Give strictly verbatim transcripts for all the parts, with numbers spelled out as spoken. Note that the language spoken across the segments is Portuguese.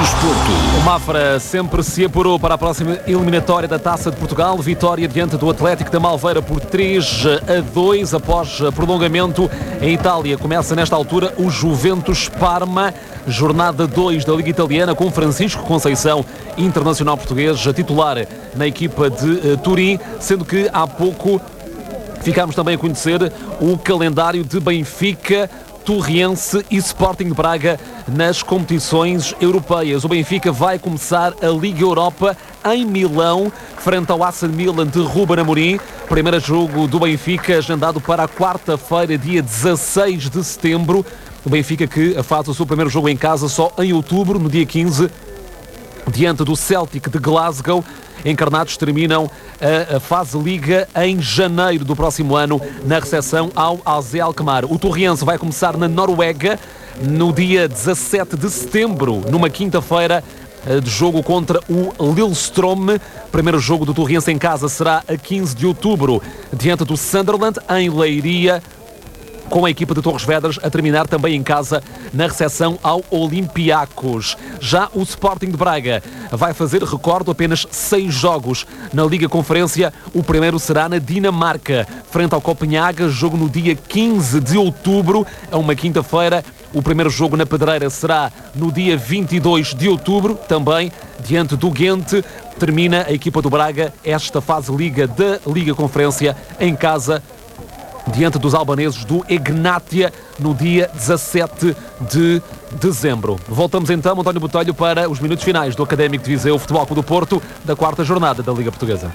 Desporto. O Mafra sempre se apurou para a próxima eliminatória da Taça de Portugal. Vitória diante do Atlético da Malveira por três a dois após prolongamento. Em Itália começa nesta altura o Juventus Parma, jornada dois da Liga Italiana, com Francisco Conceição, internacional português, titular na equipa de Turim, sendo que há pouco ficámos também a conhecer o calendário de Benfica, Torriense e Sporting de Braga nas competições europeias. O Benfica vai começar a Liga Europa em Milão, frente ao A C Milan de Ruben Amorim. Primeiro jogo do Benfica agendado para a quarta-feira, dia dezasseis de setembro. O Benfica que faz o seu primeiro jogo em casa só em outubro, no dia quinze, diante do Celtic de Glasgow. Encarnados terminam a, a fase Liga em janeiro do próximo ano, na recepção ao A Z Alkmaar. O Torriense vai começar na Noruega no dia dezassete de setembro, numa quinta-feira, de jogo contra o Lillestrøm. Primeiro jogo do Torriense em casa será a quinze de outubro, diante do Sunderland em Leiria, com a equipa de Torres Vedras a terminar também em casa na recepção ao Olympiacos. Já o Sporting de Braga vai fazer, recordo, apenas seis jogos na Liga Conferência. O primeiro será na Dinamarca, frente ao Copenhaga, jogo no dia quinze de outubro, a uma quinta-feira. O primeiro jogo na Pedreira será no dia vinte e dois de outubro, também diante do Ghent. Termina a equipa do Braga esta fase Liga da Liga Conferência em casa, diante dos albaneses do Egnatia, no dia dezassete de dezembro. Voltamos então, António Botelho, para os minutos finais do Académico de Viseu Futebol Clube do Porto, da quarta jornada da Liga Portuguesa.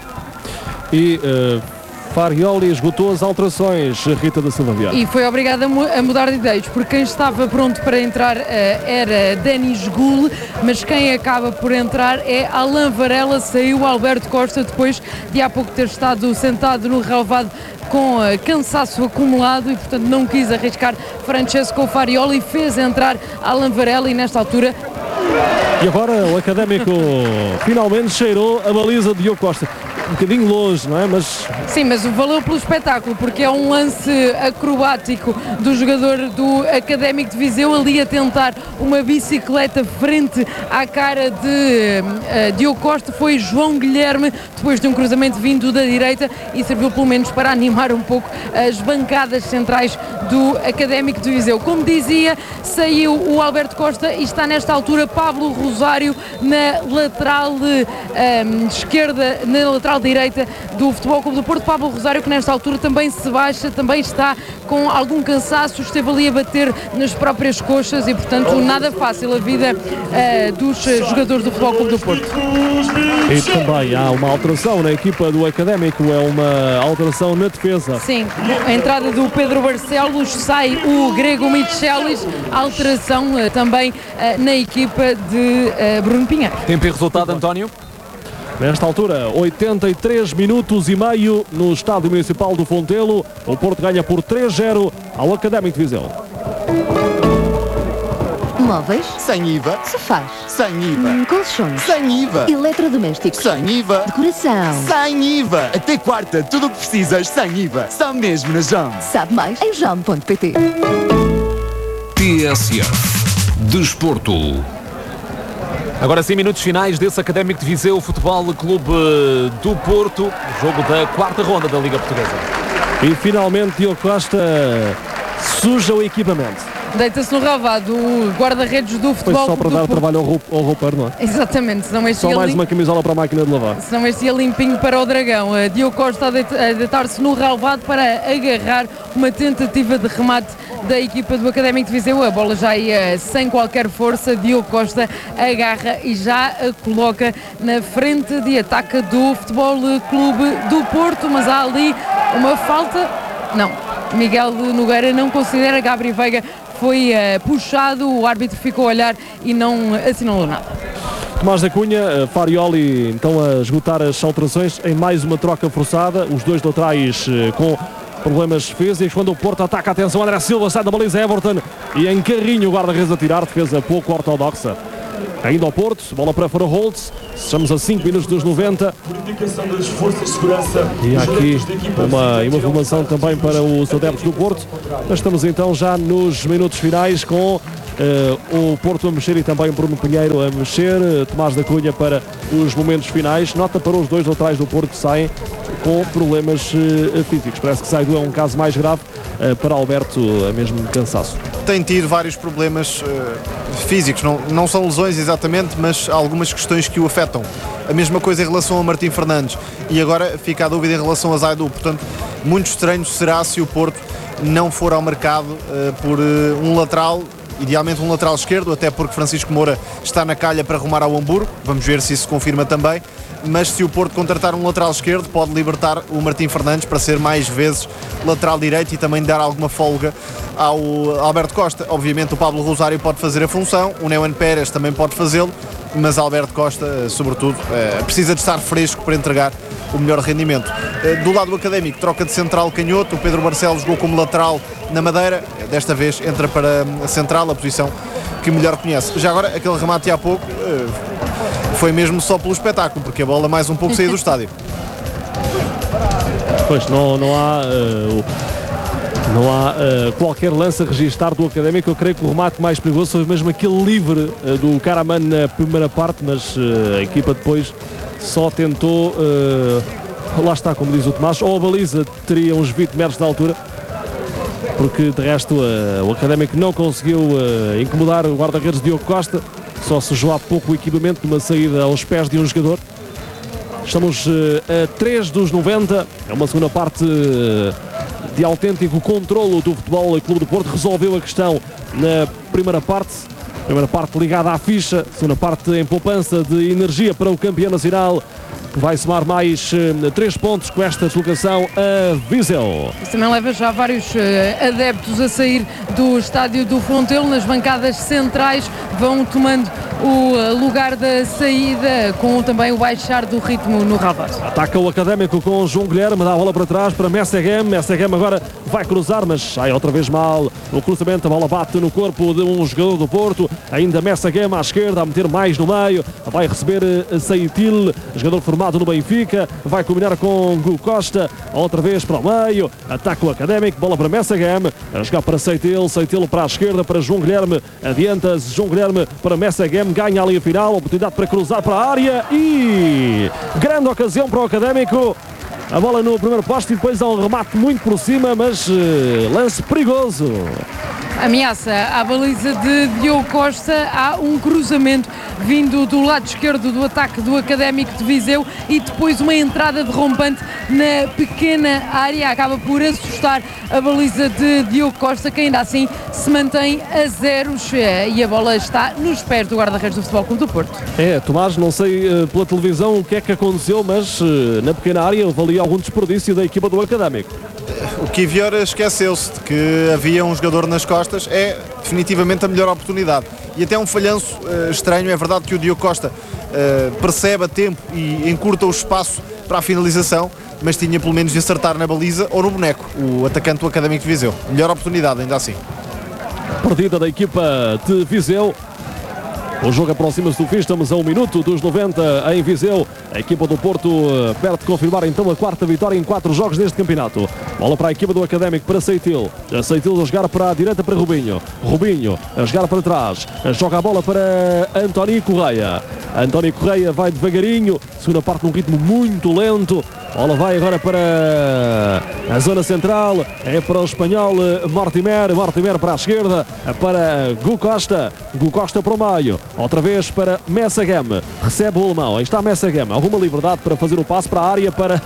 E uh, Farioli esgotou as alterações, Rita da Silva Vieira. E foi obrigado a, mu- a mudar de ideias, porque quem estava pronto para entrar uh, era Denis Gul, mas quem acaba por entrar é Alain Varela. Saiu Alberto Costa depois de há pouco ter estado sentado no relvado com uh, cansaço acumulado e, portanto, não quis arriscar Francesco Farioli, fez entrar Alain Varela e, nesta altura... E agora o Académico finalmente cheirou a baliza de Diogo Costa. Um bocadinho longe, não é? Mas... Sim, mas valeu pelo espetáculo, porque é um lance acrobático do jogador do Académico de Viseu, ali a tentar uma bicicleta frente à cara de uh, Diogo Costa. Foi João Guilherme, depois de um cruzamento vindo da direita, e serviu pelo menos para animar um pouco as bancadas centrais do Académico de Viseu. Como dizia, saiu o Alberto Costa e está nesta altura Pablo Rosário na lateral de, um, esquerda, na lateral direita do Futebol Clube do Porto. Pablo Rosário, que nesta altura também se baixa, também está com algum cansaço, esteve ali a bater nas próprias coxas e, portanto, nada fácil a vida uh, dos jogadores do Futebol Clube do Porto. E também há uma alteração na equipa do Académico, é uma alteração na defesa. Sim, a entrada do Pedro Barcelos, sai o Grego Michelis, alteração uh, também uh, na equipa de uh, Bruno Pinheiro. Tempo e resultado, António? Nesta altura, oitenta e três minutos e meio no Estádio Municipal do Fontelo. O Porto ganha por três a zero ao Académico de Viseu. Móveis? Sem I V A. Sofás? Sem I V A. Hum, colchões? Sem I V A. Eletrodomésticos? Sem I V A. Decoração? Sem I V A. Até quarta, tudo o que precisas sem I V A. Só mesmo na Jam. Sabe mais em jam ponto pt. T S F Desporto. Agora sim, minutos finais desse Académico de Viseu Futebol Clube do Porto, jogo da quarta ronda da Liga Portuguesa. E finalmente Diogo Costa suja o equipamento. Deita-se no relvado o guarda-redes do Futebol Foi só para do dar Porto. trabalho ao, roup, ao roupeiro, não é? Exatamente, senão este Só ia mais lim... uma camisola para a máquina de lavar. senão este ia limpinho para o Dragão. Uh, Diogo Costa a deit- a deitar-se no relvado para agarrar uma tentativa de remate da equipa do Académico de Viseu. A bola já ia sem qualquer força. Diogo Costa agarra e já a coloca na frente de ataque do Futebol Clube do Porto, mas há ali uma falta. Não, Miguel Nogueira não considera. Gabriel Veiga foi uh, puxado, o árbitro ficou a olhar e não assinalou nada. Tomás da Cunha, Farioli então a esgotar as alterações em mais uma troca forçada, os dois laterais com problemas físicos. Quando o Porto ataca, atenção, André Silva sai da baliza, Everton e em carrinho o guarda-redes a tirar, defesa pouco ortodoxa. Ainda ao Porto, bola para Faraholtz, estamos a cinco minutos dos noventa. E há aqui uma, uma formação também para os adeptos do Porto. Mas estamos então já nos minutos finais com Uh, o Porto a mexer e também Bruno Pinheiro a mexer. Uh, Tomás da Cunha para os momentos finais. Nota para os dois laterais do Porto que saem com problemas uh, físicos. Parece que Saidu é um caso mais grave. Uh, para Alberto, uh, mesmo cansaço. Tem tido vários problemas uh, físicos. Não, não são lesões exatamente, mas há algumas questões que o afetam. A mesma coisa em relação a Martim Fernandes. E agora fica a dúvida em relação a Zaidu. Portanto, muito estranho será se o Porto não for ao mercado uh, por uh, um lateral, idealmente um lateral esquerdo, até porque Francisco Moura está na calha para rumar ao Hamburgo. Vamos ver se isso se confirma também. Mas se o Porto contratar um lateral esquerdo, pode libertar o Martim Fernandes para ser mais vezes lateral direito e também dar alguma folga ao Alberto Costa. Obviamente o Pablo Rosário pode fazer a função, o Neuen Pérez também pode fazê-lo, mas Alberto Costa, sobretudo, precisa de estar fresco para entregar o melhor rendimento. Do lado académico, troca de central canhoto, o Pedro Barcelos jogou como lateral na Madeira, desta vez entra para a central, a posição que melhor conhece. Já agora, aquele remate há pouco foi mesmo só pelo espetáculo, porque a bola mais um pouco saiu do estádio. Pois, não, não há... Uh, Não há uh, qualquer lance a registrar do Académico. Eu creio que o remate mais perigoso foi mesmo aquele livre uh, do Karaman na primeira parte, mas uh, a equipa depois só tentou, uh, lá está, como diz o Tomás, ou a baliza teria uns vinte metros de altura, porque de resto uh, o Académico não conseguiu uh, incomodar o guarda-redes Diogo Costa, só sujou há pouco o equipamento numa saída aos pés de um jogador. Estamos uh, a três dos noventa, é uma segunda parte uh, de autêntico controlo do Futebol Clube do Porto. Resolveu a questão na primeira parte, primeira parte ligada à ficha, segunda parte em poupança de energia para o campeão nacional, que vai somar mais uh, três pontos com esta deslocação a Viseu. Isso também leva já vários uh, adeptos a sair do estádio do Fontelo, nas bancadas centrais, vão tomando o lugar da saída, com também o baixar do ritmo no relvado. Ataca o Académico com João Guilherme, dá a bola para trás para Messegem. Messegem agora vai cruzar, mas sai outra vez mal o cruzamento, a bola bate no corpo de um jogador do Porto, ainda Messegem à esquerda, a meter mais no meio, vai receber Saitil, jogador formado no Benfica, vai combinar com Gu Costa, outra vez para o meio, ataca o Académico, bola para Messegem, a jogar para Saitil, Saitil para a esquerda, para João Guilherme, adianta-se João Guilherme para Messegem, ganha ali a final, oportunidade para cruzar para a área e grande ocasião para o Académico. A bola no primeiro posto e depois há um remate muito por cima, mas uh, lance perigoso. Ameaça à baliza de Diogo Costa, há um cruzamento vindo do lado esquerdo do ataque do Académico de Viseu e depois uma entrada derrompante na pequena área, acaba por assustar a baliza de Diogo Costa, que ainda assim se mantém a zeros e a bola está nos pés do guarda-redes do Futebol Clube do Porto. É, Tomás, não sei uh, pela televisão o que é que aconteceu, mas uh, na pequena área houve ali algum desperdício da equipa do Académico. O Kivior esqueceu-se de que havia um jogador nas costas, é definitivamente a melhor oportunidade. E até um falhanço uh, estranho, é verdade que o Diogo Costa uh, percebe a tempo e encurta o espaço para a finalização, mas tinha pelo menos de acertar na baliza ou no boneco, o atacante do Académico de Viseu. Melhor oportunidade, ainda assim. Perdida da equipa de Viseu. O jogo aproxima-se do fim, estamos a um minuto dos noventa em Viseu. A equipa do Porto uh, perto de confirmar então a quarta vitória em quatro jogos neste campeonato. Bola para a equipa do Académico, para Saitil. Saitil a jogar para a direita para Rubinho. Rubinho a jogar para trás. Joga a bola para António Correia. António Correia vai devagarinho. Segunda parte num ritmo muito lento. Bola vai agora para a zona central. É para o espanhol Mortimer. Mortimer para a esquerda. Para Gu Costa. Gu Costa para o meio. Outra vez para Messegem. Recebe o alemão. Aí está Messegem. Alguma liberdade para fazer o passe para a área para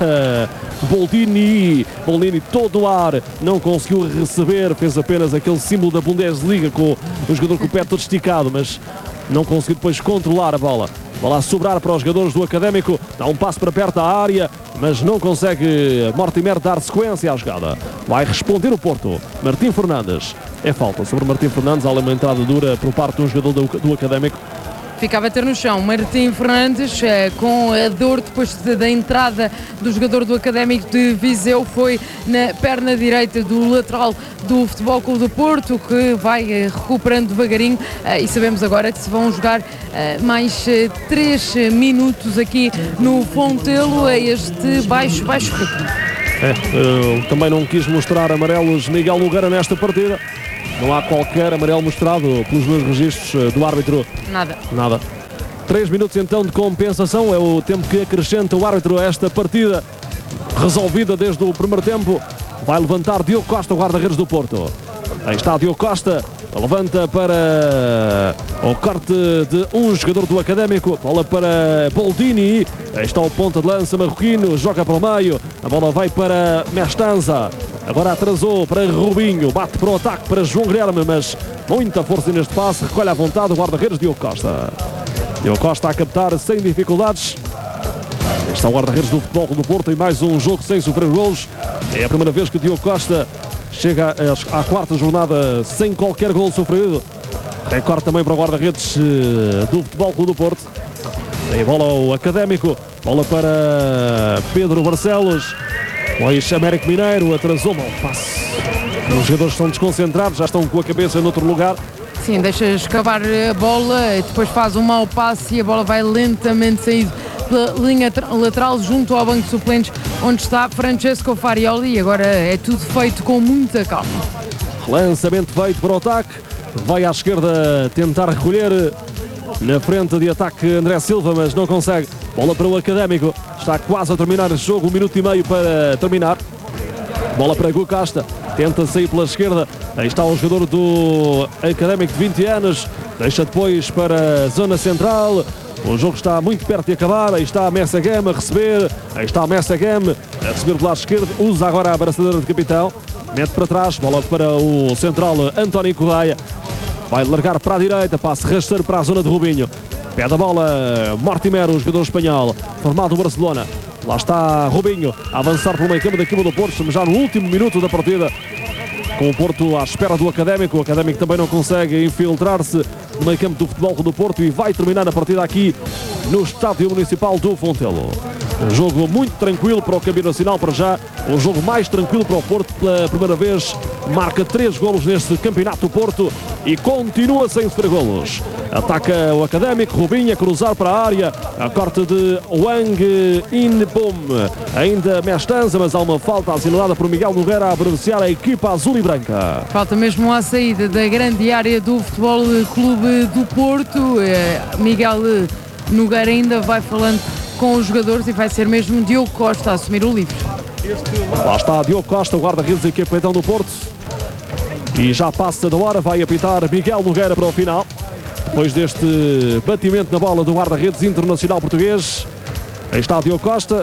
Boldini. Boldini todo o ar. Não conseguiu receber. Fez apenas aquele símbolo da Bundesliga com o jogador com o pé todo esticado, mas não conseguiu depois controlar a bola. Bola a sobrar para os jogadores do Académico. Dá um passo para perto da área, mas não consegue Mortimer dar sequência à jogada. Vai responder o Porto. Martim Fernandes. É falta sobre Martim Fernandes. Há uma entrada dura por parte de um jogador do, do Académico. Ficava a ter no chão Martim Fernandes, eh, com a dor depois de, da entrada do jogador do Académico de Viseu, foi na perna direita do lateral do Futebol Clube do Porto, que vai eh, recuperando devagarinho, eh, e sabemos agora que se vão jogar eh, mais eh, três minutos aqui no Fontelo, a este baixo, baixo ritmo. É, uh, também não quis mostrar amarelos Miguel Nogueira nesta partida. Não há qualquer amarelo mostrado pelos meus registros do árbitro. Nada. Nada. Três minutos então de compensação, é o tempo que acrescenta o árbitro a esta partida, resolvida desde o primeiro tempo. Vai levantar Diogo Costa, o guarda-redes do Porto. Aí está Diogo Costa, levanta para o corte de um jogador do Académico, bola para Boldini, aí está o ponta de lança marroquino, joga para o meio, a bola vai para Mestanza, agora atrasou para Rubinho, bate para o ataque para João Guilherme, mas muita força neste passe, recolhe à vontade o guarda-redes Diogo Costa. Diogo Costa a captar sem dificuldades. Está o guarda-redes do Futebol do Porto em mais um jogo sem sofrer golos. É a primeira vez que o Diogo Costa chega à quarta jornada sem qualquer gol sofrido. Recorde também para o guarda-redes do Futebol do Porto. Tem a bola ao Académico. Bola para Pedro Barcelos. O ex-Américo Mineiro atrasou mal passe. Os jogadores estão desconcentrados, já estão com a cabeça noutro lugar. Sim, deixa escapar a bola e depois faz um mau passe e a bola vai lentamente sair pela linha lateral junto ao banco de suplentes, onde está Francesco Farioli, e agora é tudo feito com muita calma. Lançamento feito para o ataque, vai à esquerda tentar recolher na frente de ataque André Silva, mas não consegue. Bola para o Académico, está quase a terminar o jogo, um minuto e meio para terminar. Bola para Gu Costa, tenta sair pela esquerda, aí está o jogador do Académico de vinte anos, deixa depois para a zona central. O jogo está muito perto de acabar, aí está a Messa Game a receber, aí está a Messa Game a receber do lado esquerdo, usa agora a abraçadeira de capitão, mete para trás, bola para o central António Correia, vai largar para a direita, passa rasteiro para a zona de Rubinho, pede a bola Mortimer, o jogador espanhol, formado do Barcelona, lá está Rubinho a avançar pelo meio campo da equipa do Porto, estamos já no último minuto da partida, com o Porto à espera do Académico, o Académico também não consegue infiltrar-se no meio campo do Futebol do Porto e vai terminar a partida aqui no Estádio Municipal do Fontelo. Um jogo muito tranquilo para o Campeonato Nacional para já, um jogo mais tranquilo para o Porto, pela primeira vez marca três golos neste Campeonato do Porto e continua sem sofrer golos. Ataca o Académico, Rubinho a cruzar para a área, a corte de Wang Inbom, ainda Mestanza, mas há uma falta assinalada por Miguel Nogueira a beneficiar a equipa azul e branca. Falta mesmo à saída da grande área do Futebol Clube do Porto. Miguel Nogueira ainda vai falando com os jogadores e vai ser mesmo Diogo Costa a assumir o livre. Lá está Diogo Costa, o guarda-redes e capitão do Porto. E já passa da hora, vai apitar Miguel Nogueira para o final. Depois deste batimento na bola do guarda-redes internacional português. Aí está Diogo Costa.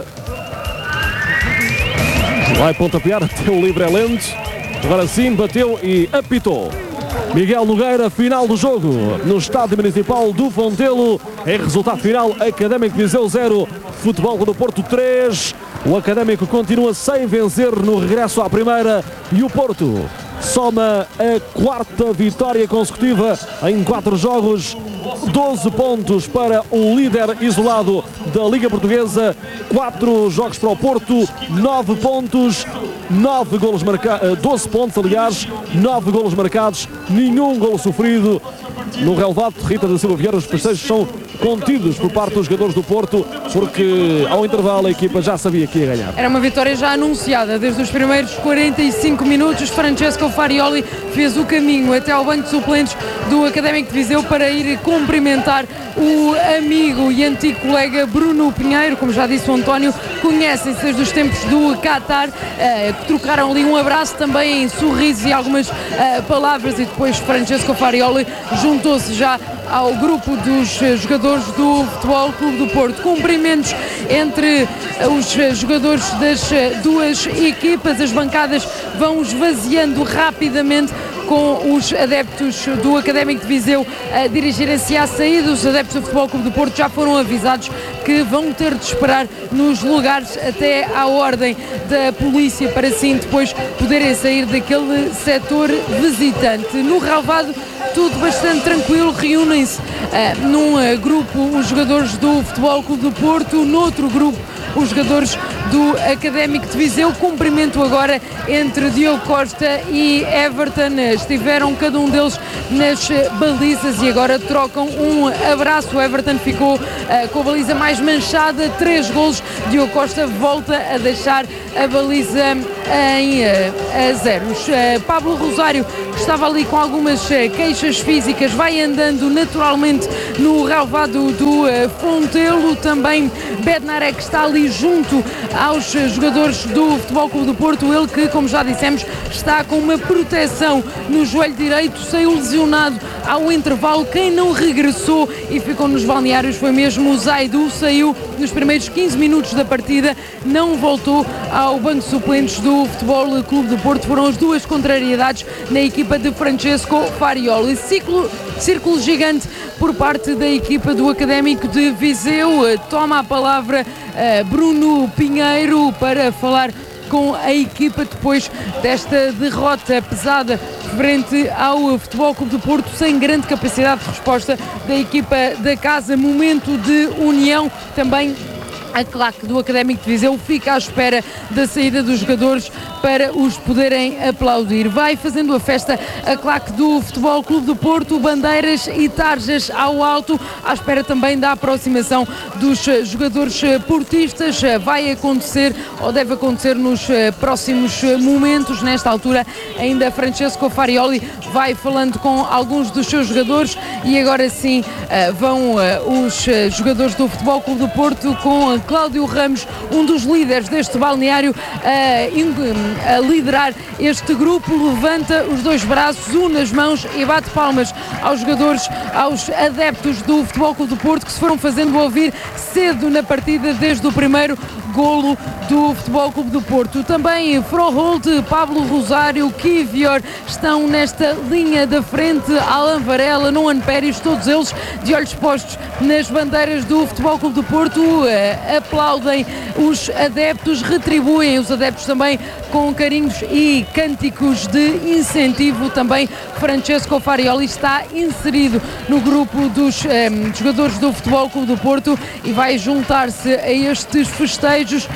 Vai pontapear, até o livre é lento. Agora sim, bateu e apitou. Miguel Nogueira, final do jogo no Estádio Municipal do Fontelo. Em resultado final, Académico Viseu zero, Futebol do Porto três. O Académico continua sem vencer no regresso à primeira e o Porto soma a quarta vitória consecutiva em quatro jogos, doze pontos para o líder isolado da Liga Portuguesa, quatro jogos para o Porto, nove pontos, nove golos marcados, doze pontos aliás, nove golos marcados, nenhum golo sofrido. No relevado, Rita da Silva Vieira, os festejos são contidos por parte dos jogadores do Porto, porque ao intervalo a equipa já sabia que ia ganhar. Era uma vitória já anunciada desde os primeiros quarenta e cinco minutos. Francesco Farioli fez o caminho até ao banco de suplentes do Académico de Viseu para ir cumprimentar o amigo e antigo colega Bruno Pinheiro. Como já disse o António, conhecem-se desde os tempos do Qatar, uh, trocaram ali um abraço também em sorrisos e algumas uh, palavras, e depois Francesco Farioli juntou-se já ao grupo dos jogadores do Futebol Clube do Porto. Cumprimentos entre os jogadores das duas equipas, as bancadas vão esvaziando rapidamente com os adeptos do Académico de Viseu a dirigirem-se à saída. Os adeptos do Futebol Clube do Porto já foram avisados que vão ter de esperar nos lugares até à ordem da polícia para assim depois poderem sair daquele setor visitante. No relvado, tudo bastante tranquilo, reúnem-se uh, num uh, grupo os jogadores do Futebol Clube do Porto, noutro grupo os jogadores do Académico de Viseu. Cumprimento agora entre Diogo Costa e Everton, estiveram cada um deles nas balizas e agora trocam um abraço. O Everton ficou uh, com a baliza mais manchada, três golos. Diogo Costa volta a deixar a baliza em uh, a zeros. Uh, Pablo Rosário, que estava ali com algumas uh, queixas físicas, vai andando naturalmente no relvado do uh, Fontelo. Também Bednarek está ali junto aos uh, jogadores do Futebol Clube do Porto, ele que, como já dissemos, está com uma proteção no joelho direito, saiu lesionado ao intervalo. Quem não regressou e ficou nos balneários foi mesmo o Zaidu, saiu nos primeiros quinze minutos da partida, não voltou ao banco de suplentes do Futebol Clube do Porto. Foram as duas contrariedades na equipa de Francesco Farioli. Ciclo, círculo gigante por parte da equipa do Académico de Viseu. Toma a palavra uh, Bruno Pinheiro para falar com a equipa depois desta derrota pesada frente ao Futebol Clube do Porto, sem grande capacidade de resposta da equipa da casa. Momento de união também. A claque do Académico de Viseu fica à espera da saída dos jogadores para os poderem aplaudir. Vai fazendo a festa a claque do Futebol Clube do Porto, bandeiras e tarjas ao alto, à espera também da aproximação dos jogadores portistas. Vai acontecer, ou deve acontecer nos próximos momentos. Nesta altura ainda Francesco Farioli vai falando com alguns dos seus jogadores e agora sim vão os jogadores do Futebol Clube do Porto com Cláudio Ramos, um dos líderes deste balneário, a, a liderar este grupo. Levanta os dois braços, une as mãos e bate palmas aos jogadores, aos adeptos do Futebol Clube do Porto, que se foram fazendo ouvir cedo na partida, desde o primeiro golo do Futebol Clube do Porto. Também Froholt, Pablo Rosário, Kivior estão nesta linha da frente, Alan Varela, Noan Pérez, todos eles de olhos postos nas bandeiras do Futebol Clube do Porto. Aplaudem os adeptos, retribuem os adeptos também com carinhos e cânticos de incentivo. Também Francesco Farioli está inserido no grupo dos eh, jogadores do Futebol Clube do Porto e vai juntar-se a estes festejos.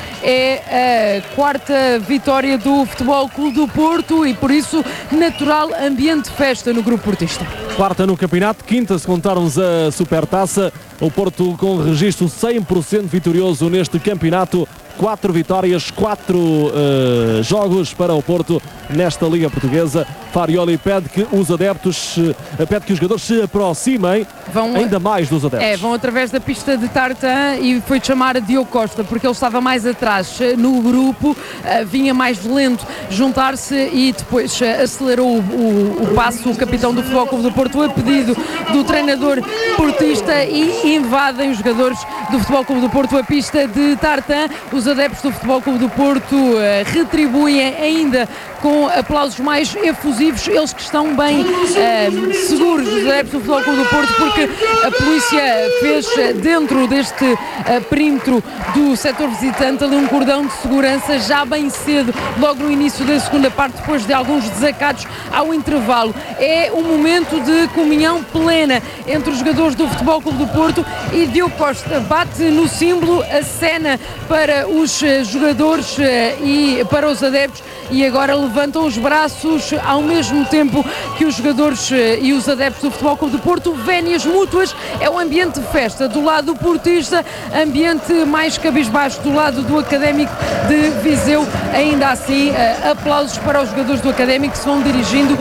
É a quarta vitória do Futebol Clube do Porto e por isso natural ambiente de festa no grupo portista. Quarta no campeonato, quinta se contarmos a Supertaça. O Porto com registro cem por cento vitorioso neste campeonato. Quatro vitórias, quatro uh, jogos para o Porto nesta Liga Portuguesa. Farioli pede que os adeptos, uh, pede que os jogadores se aproximem vão, ainda mais dos adeptos. É, vão através da pista de tartan e foi chamar a Diogo Costa porque ele estava mais atrás no grupo, uh, vinha mais lento juntar-se e depois uh, acelerou o, o, o passo. O capitão do Futebol Clube do Porto, a pedido do treinador portista, e invadem os jogadores do Futebol Clube do Porto a pista de tartan. Os adeptos do Futebol Clube do Porto uh, retribuem ainda com aplausos mais efusivos, eles que estão bem uh, seguros, os adeptos do Futebol Clube do Porto, porque a polícia fez dentro deste uh, perímetro do setor visitante ali um cordão de segurança já bem cedo, logo no início da segunda parte, depois de alguns desacatos ao intervalo. É um momento de comunhão plena entre os jogadores do Futebol Clube do Porto e Diogo Costa bate no símbolo, a cena para os jogadores e para os adeptos, e agora levantam os braços ao mesmo tempo que os jogadores e os adeptos do Futebol Clube do Porto. Vénias mútuas, é um ambiente de festa do lado portista, ambiente mais cabisbaixo do lado do Académico de Viseu. Ainda assim, aplausos para os jogadores do Académico que se vão dirigindo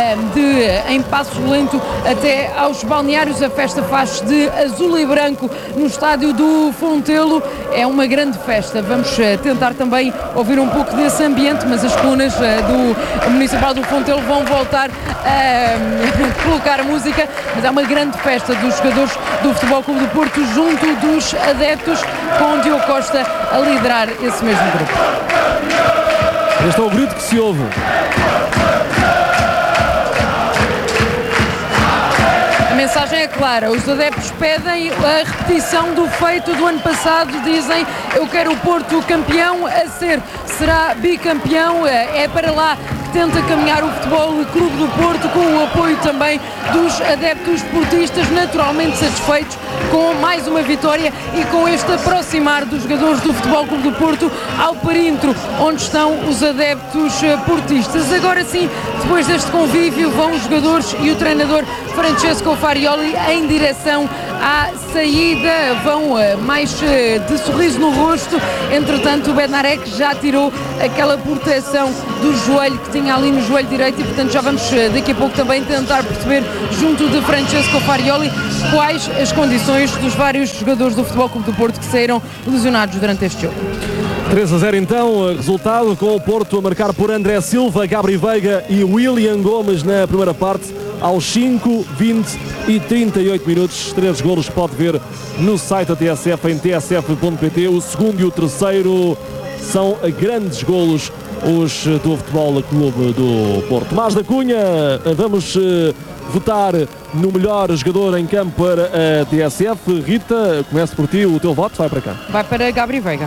de, em passo lento até aos balneários. A festa faz de azul e branco no estádio do Fontelo. É uma grande festa. Vamos tentar também ouvir um pouco desse ambiente, mas as colunas do Municipal do Fontelo vão voltar a colocar música, mas é uma grande festa dos jogadores do Futebol Clube do Porto junto dos adeptos, com Diogo Costa a liderar esse mesmo grupo. Este é o grito que se ouve. A mensagem é clara, os adeptos pedem a repetição do feito do ano passado, dizem: eu quero o Porto campeão a ser, será bicampeão, é para lá que tenta caminhar o Futebol Clube do Porto, com o apoio também dos adeptos portistas, naturalmente satisfeitos com mais uma vitória e com este aproximar dos jogadores do Futebol Clube do Porto ao perímetro onde estão os adeptos portistas. Agora sim, depois deste convívio, vão os jogadores e o treinador Francesco Farioli em direção à saída, vão uh, mais uh, de sorriso no rosto. Entretanto, o Bednarek já tirou aquela proteção do joelho que tinha ali no joelho direito e, portanto, já vamos uh, daqui a pouco também tentar perceber, junto de Francesco Farioli, quais as condições dos vários jogadores do Futebol Clube do Porto que saíram lesionados durante este jogo. três a zero então, resultado com o Porto a marcar por André Silva, Gabri Veiga e William Gomes na primeira parte, aos cinco, vinte e trinta e oito minutos. Três golos pode ver no site da T S F em t s f ponto p t. O segundo e o terceiro são grandes golos, os do Futebol Clube do Porto. Tomás da Cunha, vamos uh, votar no melhor jogador em campo para a T S F. Rita, começo por ti, o teu voto vai para cá. Vai para Gabri Veiga.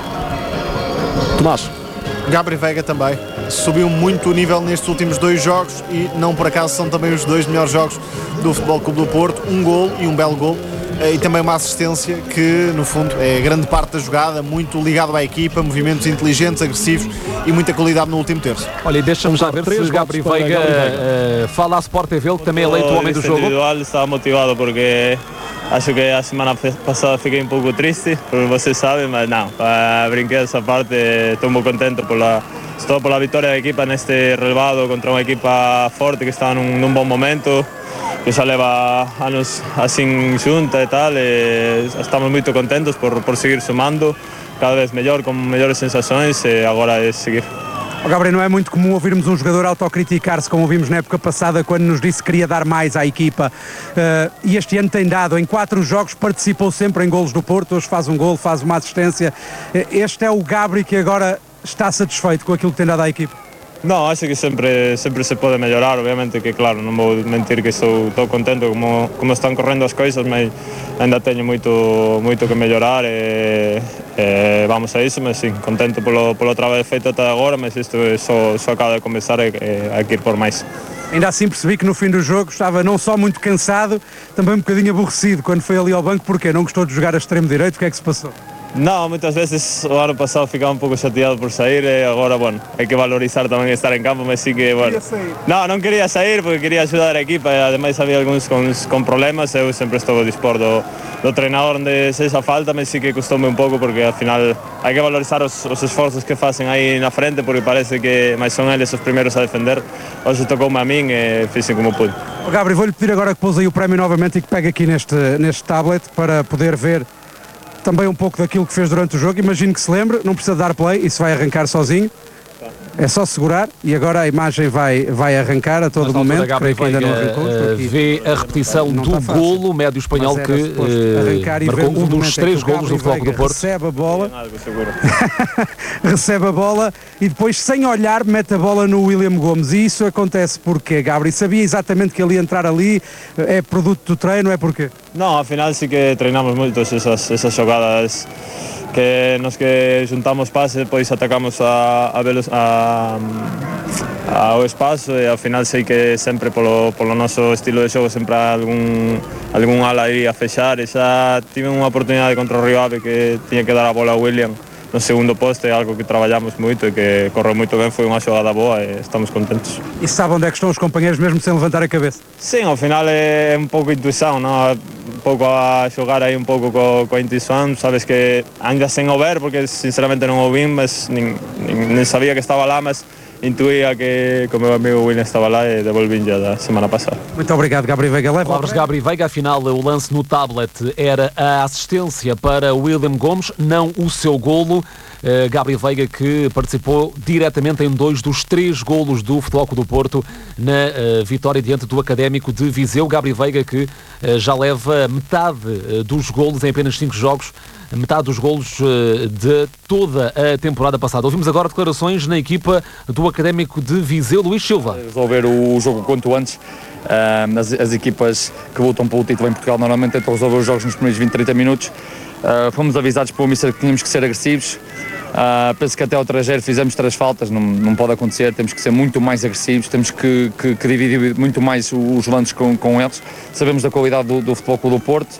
Tomás. Gabri Veiga também. Subiu muito o nível nestes últimos dois jogos e não por acaso são também os dois melhores jogos do Futebol Clube do Porto. Um gol e um belo gol. E também uma assistência que, no fundo, é grande parte da jogada, muito ligado à equipa, movimentos inteligentes, agressivos e muita qualidade no último terço. Olha, e deixa-me já ver se Gabri Veiga uh, fala à Sport T V, que também é eleito o homem do jogo. Individual, estava motivado porque acho que a semana passada fiquei um pouco triste, como vocês sabem, mas não, para brincar essa parte, estou muito contente por la, estou por la vitória da equipa neste relevado contra uma equipa forte que está num, num bom momento, que já leva anos assim junta e tal, e estamos muito contentes por, por seguir sumando, cada vez melhor, com melhores sensações, e agora é seguir. Oh, Gabriel, não é muito comum ouvirmos um jogador autocriticar-se, como ouvimos na época passada, quando nos disse que queria dar mais à equipa. Uh, e este ano tem dado, em quatro jogos participou sempre em golos do Porto, hoje faz um golo, faz uma assistência. Este é o Gabri que agora está satisfeito com aquilo que tem dado à equipa? Não, acho que sempre, sempre se pode melhorar, obviamente que claro, não vou mentir que estou, estou contente como, como estão correndo as coisas, mas ainda tenho muito, muito que melhorar e, e vamos a isso, mas sim, contente pelo, pelo trabalho feito até agora, mas isto só, só acaba de começar e há que ir por mais. Ainda assim percebi que no fim do jogo estava não só muito cansado, também um bocadinho aborrecido quando foi ali ao banco. Porquê? Não gostou de jogar a extremo direito? O que é que se passou? Não, muitas vezes o ano passado ficava um pouco chateado por sair e agora, bueno, hay que valorizar também estar em campo, mas sim que, bueno... Não, não queria sair porque queria ajudar a equipa, ademais havia alguns com, com problemas, eu sempre estou a dispor do, do treinador onde seja falta, mas sim que custou-me um pouco porque afinal hay que valorizar os, os esforços que fazem aí na frente, porque parece que mais são eles os primeiros a defender. Hoje tocou-me a mim e fiz como pude. Oh, Gabriel, vou-lhe pedir agora que pôs aí o prémio novamente e que pegue aqui neste, neste tablet para poder ver também um pouco daquilo que fez durante o jogo. Imagino que se lembre, não precisa dar play, isso vai arrancar sozinho. É só segurar e agora a imagem vai, vai arrancar a todo momento. Creio que ainda não arrancou. Uh, vê a repetição não do golo médio espanhol que uh, marcou um dos três golos do Futebol Clube do Porto. Recebe a bola, recebe a bola e depois, sem olhar, mete a bola no William Gomes. E isso acontece porque, Gabriel, sabia exatamente que ele ia entrar ali, é produto do treino, é porque? Não, afinal sí que treinamos muito essas, essas jogadas que nos que juntamos pases, depois atacamos a, a, a, a, ao espaço e ao final sei que sempre polo, polo nosso estilo de jogo sempre há algum, algum ala aí a fechar e já tive uma oportunidade contra o Rio Ave que tinha que dar a bola a William no segundo posto, é algo que trabalhamos muito e que correu muito bem, foi uma jogada boa e estamos contentes. E sabe onde é que estão os companheiros mesmo sem levantar a cabeça? Sim, ao final é um pouco intuição, não? Um pouco a jogar aí um pouco com, com a intuição, sabes que ainda sem o ver, porque sinceramente não ouvi, mas nem, nem, nem sabia que estava lá, mas intuía que o meu amigo William estava lá e devolvi já da semana passada. Muito obrigado, Gabriel Veiga. Leva Palavras de Gabriel Veiga, afinal o lance no tablet era a assistência para William Gomes, não o seu golo. Uh, Gabriel Veiga que participou diretamente em dois dos três golos do Futebol Clube do Porto na uh, vitória diante do Académico de Viseu. Gabriel Veiga que uh, já leva metade uh, dos golos em apenas cinco jogos, metade dos golos uh, de toda a temporada passada. Ouvimos agora declarações na equipa do Académico de Viseu. Luís Silva. Resolver o jogo quanto antes. Uh, as, as equipas que lutam pelo título em Portugal normalmente tentam resolver os jogos nos primeiros vinte, trinta minutos. Uh, fomos avisados pelo Mister que tínhamos que ser agressivos. Uh, penso que até ao trajeto fizemos três faltas, não, não pode acontecer, temos que ser muito mais agressivos, temos que, que, que dividir muito mais os lances com, com eles. Sabemos da qualidade do, do Futebol Clube do Porto,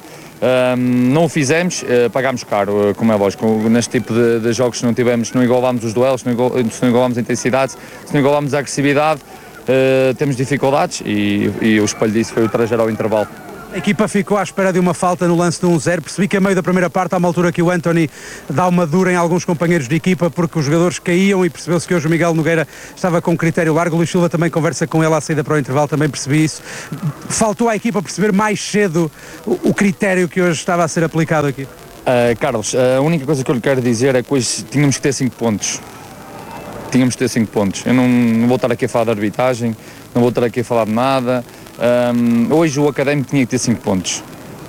Um, não o fizemos, uh, pagámos caro, uh, como é lógico. Neste tipo de, de jogos, se não tivemos, se não igualámos os duelos, se não, igual, se não igualámos a intensidade, se não igualámos a agressividade, uh, temos dificuldades e, e o espelho disso foi o trajeto ao intervalo. A equipa ficou à espera de uma falta no lance do um zero. Percebi que a meio da primeira parte há uma altura que o Anthony dá uma dura em alguns companheiros de equipa porque os jogadores caíam e percebeu-se que hoje o Miguel Nogueira estava com critério largo. O Luís Silva também conversa com ele à saída para o intervalo, também percebi isso. Faltou à equipa perceber mais cedo o, o critério que hoje estava a ser aplicado aqui. Uh, Carlos, a única coisa que eu lhe quero dizer é que hoje tínhamos que ter cinco pontos. Tínhamos que ter cinco pontos. Eu não, não vou estar aqui a falar de arbitragem, não vou estar aqui a falar de nada. Um, hoje o Académico tinha que ter cinco pontos.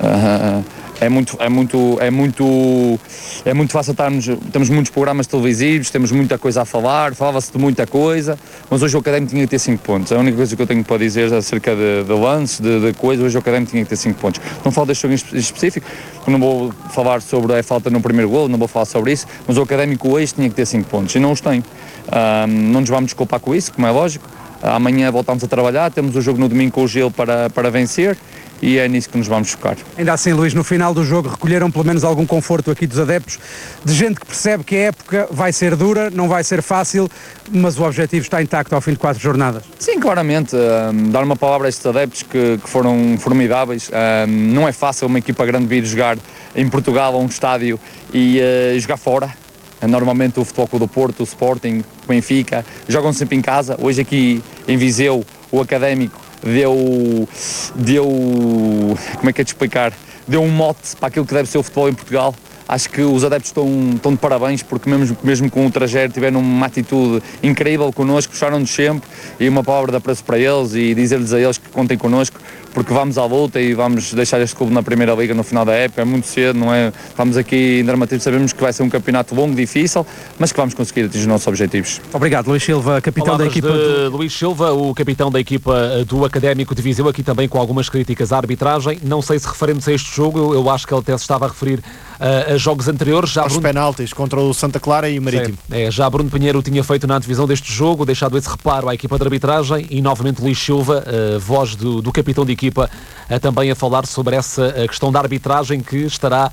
Uh, é muito, é muito, é muito, é muito fácil estarmos, temos muitos programas televisivos, temos muita coisa a falar, falava-se de muita coisa, mas hoje o Académico tinha que ter cinco pontos. É a única coisa que eu tenho para dizer acerca de, de lance, de, de coisa, hoje o Académico tinha que ter cinco pontos. Não falo deste jogo em específico, não vou falar sobre a falta no primeiro golo, não vou falar sobre isso, mas o Académico hoje tinha que ter cinco pontos e não os tem. Uh, não nos vamos desculpar com isso, como é lógico. Amanhã voltamos a trabalhar, temos o jogo no domingo com o Gil para, para vencer e é nisso que nos vamos focar. Ainda assim, Luís, no final do jogo recolheram pelo menos algum conforto aqui dos adeptos, de gente que percebe que a época vai ser dura, não vai ser fácil, mas o objetivo está intacto ao fim de quatro jornadas. Sim, claramente, um, dar uma palavra a estes adeptos que, que foram formidáveis. Um, não é fácil uma equipa grande vir jogar em Portugal a um estádio e uh, jogar fora. Normalmente o Futebol Clube do Porto, o Sporting, o Benfica, jogam sempre em casa. Hoje aqui em Viseu, o Académico deu, deu, como é que é de explicar, deu um mote para aquilo que deve ser o futebol em Portugal. Acho que os adeptos estão, estão de parabéns porque mesmo, mesmo com o trajeto tiveram uma atitude incrível connosco, puxaram-nos sempre e uma palavra de apreço para eles e dizer-lhes a eles que contem connosco porque vamos à luta e vamos deixar este clube na Primeira Liga no final da época, é muito cedo, não é? Vamos aqui em Dramativo, sabemos que vai ser um campeonato longo, difícil, mas que vamos conseguir atingir os nossos objetivos. Obrigado, Luís Silva, capitão Palavras da equipa. De do... Luís Silva, o capitão da equipa do Académico de Viseu, aqui também com algumas críticas à arbitragem, não sei se referentes a este jogo, eu, eu acho que ele até se estava a referir uh, a jogos anteriores. Já Aos Bruno... penaltis contra o Santa Clara e o Marítimo. É, é, já Bruno Pinheiro tinha feito na antevisão deste jogo, deixado esse reparo à equipa de arbitragem e novamente Luís Silva, uh, voz do, do capitão de equipa, uh, também a falar sobre essa uh, questão da arbitragem que estará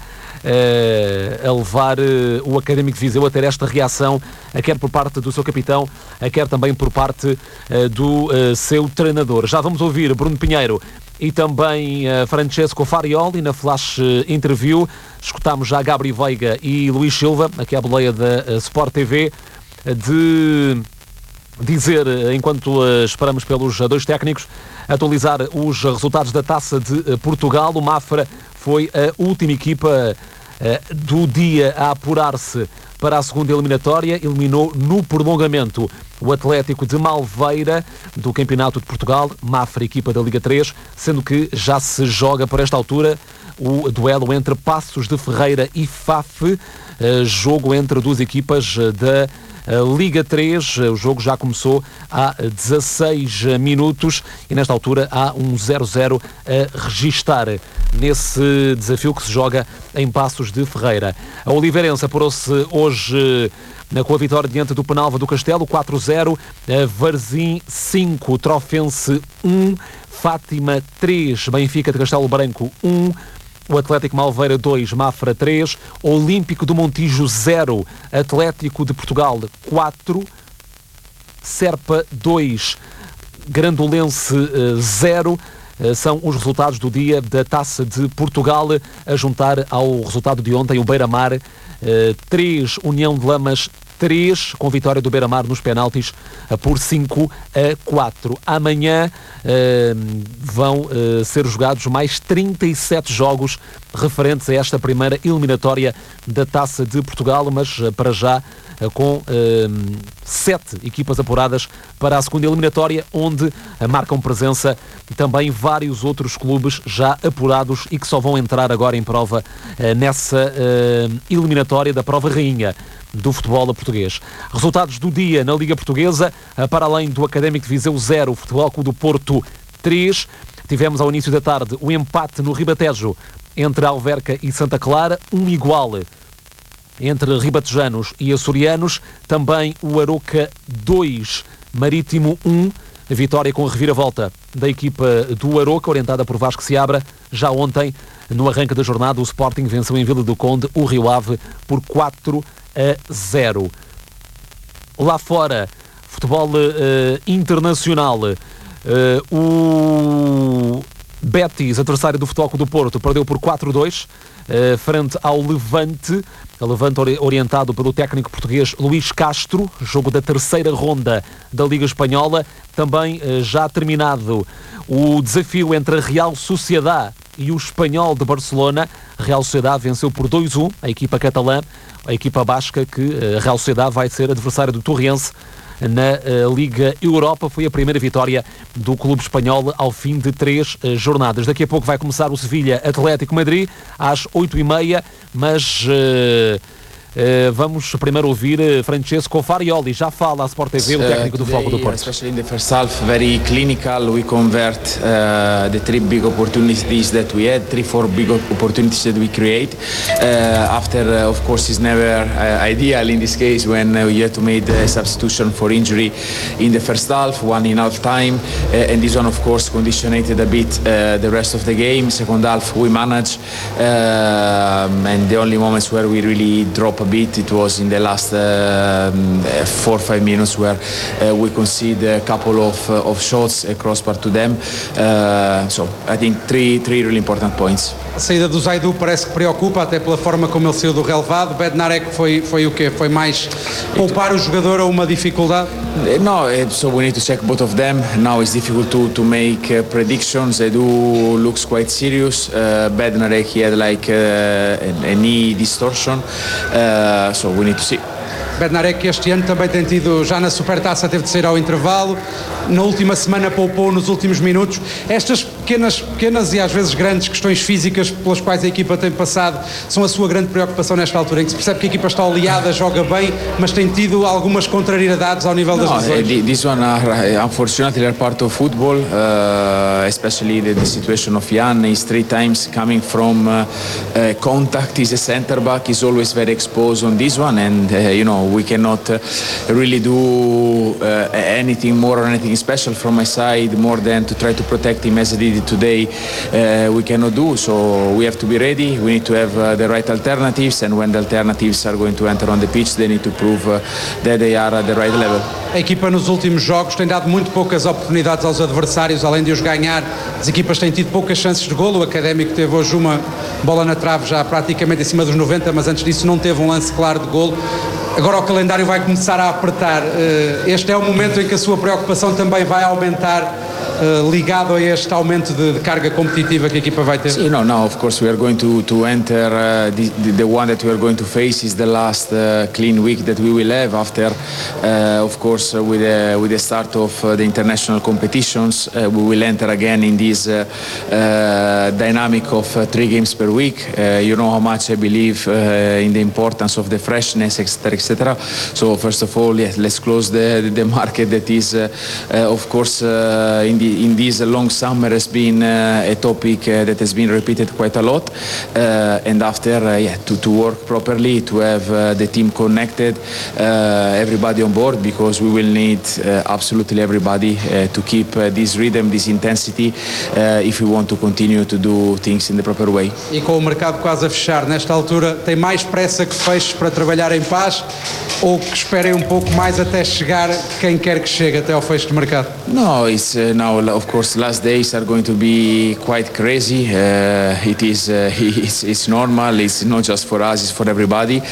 uh, a levar uh, o Académico de Viseu a ter esta reação, uh, quer por parte do seu capitão, uh, quer também por parte uh, do uh, seu treinador. Já vamos ouvir Bruno Pinheiro e também uh, Francesco Farioli na flash uh, interview. Escutámos já Gabri Veiga e Luís Silva, aqui à boleia da uh, Sport T V, uh, de dizer, uh, enquanto uh, esperamos pelos uh, dois técnicos, atualizar os resultados da Taça de uh, Portugal. O Mafra foi a última equipa uh, do dia a apurar-se para a segunda eliminatória, eliminou no prolongamento o Atlético de Malveira do Campeonato de Portugal, Mafra, equipa da Liga três, sendo que já se joga por esta altura o duelo entre Passos de Ferreira e F A F, jogo entre duas equipas da Liga três. O jogo já começou há dezasseis minutos e nesta altura há um zero zero a registar nesse desafio que se joga em Passos de Ferreira. A Oliveirense apurou-se hoje com a vitória diante do Penalva do Castelo, quatro zero, Varzim cinco, Trofense um, Fátima três, Benfica de Castelo Branco um, o Atlético Malveira dois, Mafra três, Olímpico do Montijo zero, Atlético de Portugal quatro, Serpa dois, Grandolense zero. São os resultados do dia da Taça de Portugal, a juntar ao resultado de ontem o Beira-Mar três, União de Lamas três, com vitória do Beira-Mar nos penaltis por cinco a quatro. Amanhã uh, vão uh, ser jogados mais trinta e sete jogos referentes a esta primeira eliminatória da Taça de Portugal, mas uh, para já uh, com uh, sete equipas apuradas para a segunda eliminatória, onde uh, marcam presença também vários outros clubes já apurados e que só vão entrar agora em prova uh, nessa uh, eliminatória da prova rainha do futebol português. Resultados do dia na Liga Portuguesa, para além do Académico de Viseu zero, Futebol Clube do Porto três, tivemos ao início da tarde o empate no Ribatejo entre Alverca e Santa Clara, um igual entre ribatejanos e açorianos, também o Aroca dois, Marítimo um, vitória com a reviravolta da equipa do Aroca, orientada por Vasco Seabra. Já ontem, no arranque da jornada, o Sporting venceu em Vila do Conde o Rio Ave por quatro a zero. Lá fora, futebol uh, internacional, uh, o Betis, adversário do Futebol Clube do Porto, perdeu por quatro a dois uh, frente ao Levante. A Levante orientado pelo técnico português Luís Castro, jogo da terceira ronda da Liga Espanhola. Também uh, já terminado o desafio entre a Real Sociedad e o Espanhol de Barcelona. A Real Sociedad venceu por dois a um a equipa catalã, a equipa basca, que a Real Sociedad vai ser adversário do Torrense na uh, Liga Europa. Foi a primeira vitória do clube espanhol ao fim de três uh, jornadas. Daqui a pouco vai começar o Sevilha Atlético Madrid às oito e meia, mas uh, uh, vamos primeiro ouvir uh, Francesco Farioli. Já fala à Sport T V, o técnico do Futebol Clube do Porto. Especially in the first half, very clinical. We convert uh, the three big opportunities that we had, three, four big opportunities that we create. Uh, after, uh, of course, it's never uh, ideal in this case when uh, you have to make a substitution for injury in the first half, one in half time, uh, and this one, of course, conditioned a bit uh, the rest of the game. Second half, we managed, um, and the only moments where we really drop a bit, it was in the last uh, four or five minutes where uh, we concede a couple of, uh, of shots, a crossbar to them. Uh, so I think three, three really important points. A saída do Zaidu parece que preocupa, até pela forma como ele saiu do relevado. Bednarek foi, foi o quê? Foi mais poupar o jogador a uma dificuldade? No, so we need to check both of them. Now it's difficult to, to make uh, predictions. Zaidu looks quite serious. Uh, Bednarek, he had like uh, a, a knee distortion. Uh, so we need to see. Bednarek este ano também tem tido, já na Supertaça teve de sair ao intervalo, na última semana poupou nos últimos minutos. Estas pequenas, pequenas e às vezes grandes questões físicas pelas quais a equipa tem passado são a sua grande preocupação nesta altura, em que se percebe que a equipa está oleada, joga bem, mas tem tido algumas contrariedades ao nível das no, lesões. This one are unfortunately are part of football, uh, especially the, the situation of Jan. He's three times coming from uh, uh, contact. He's a centre back. He's always very exposed on this one, and uh, you know we cannot uh, really do uh, anything more or anything special from my side more than to try to protect him as I did it today. Uh, we cannot do so. We have to be ready. We need to have uh, the right alternatives, and when the alternatives are going to enter on the pitch, they need to prove uh, that they are at the right level. A equipa nos últimos jogos tem dado muito poucas oportunidades aos adversários, além de os ganhar. As equipas têm tido poucas chances de golo. O Académico teve hoje uma bola na trave já praticamente em cima dos noventa, mas antes disso não teve um lance claro de golo. Agora o calendário vai começar a apertar. Este é o momento em que a sua preocupação também vai aumentar, ligado a este aumento de, de carga competitiva que a equipa vai ter. You know, now of course we are going to to enter uh, the, the one that we are going to face is the last uh, clean week that we will have after uh, of course uh, with the with the start of uh, the international competitions. Uh, we will enter again in this uh, uh, dynamic of uh, three games per week. Uh, you know how much I believe uh, in the importance of the freshness, etc, etc. So first of all, yes, let's close the the market that is uh, uh, of course uh, in the in this long summer has been uh, a topic uh, that has been repeated quite a lot, uh, and after uh, yeah, to, to work properly, to have uh, the team connected, uh, everybody on board, because we will need uh, absolutely everybody uh, to keep uh, this rhythm, this intensity, uh, if we want to continue to do things in the proper way. E com o mercado quase a fechar, nesta altura, tem mais pressa que feche para trabalhar em paz, ou que esperem um pouco mais até chegar quem quer que chegue até ao fecho de mercado? No, it's uh, now of course last days are going to be quite crazy. Uh, it is uh, it's, it's normal. It's not just for us, it's for everybody.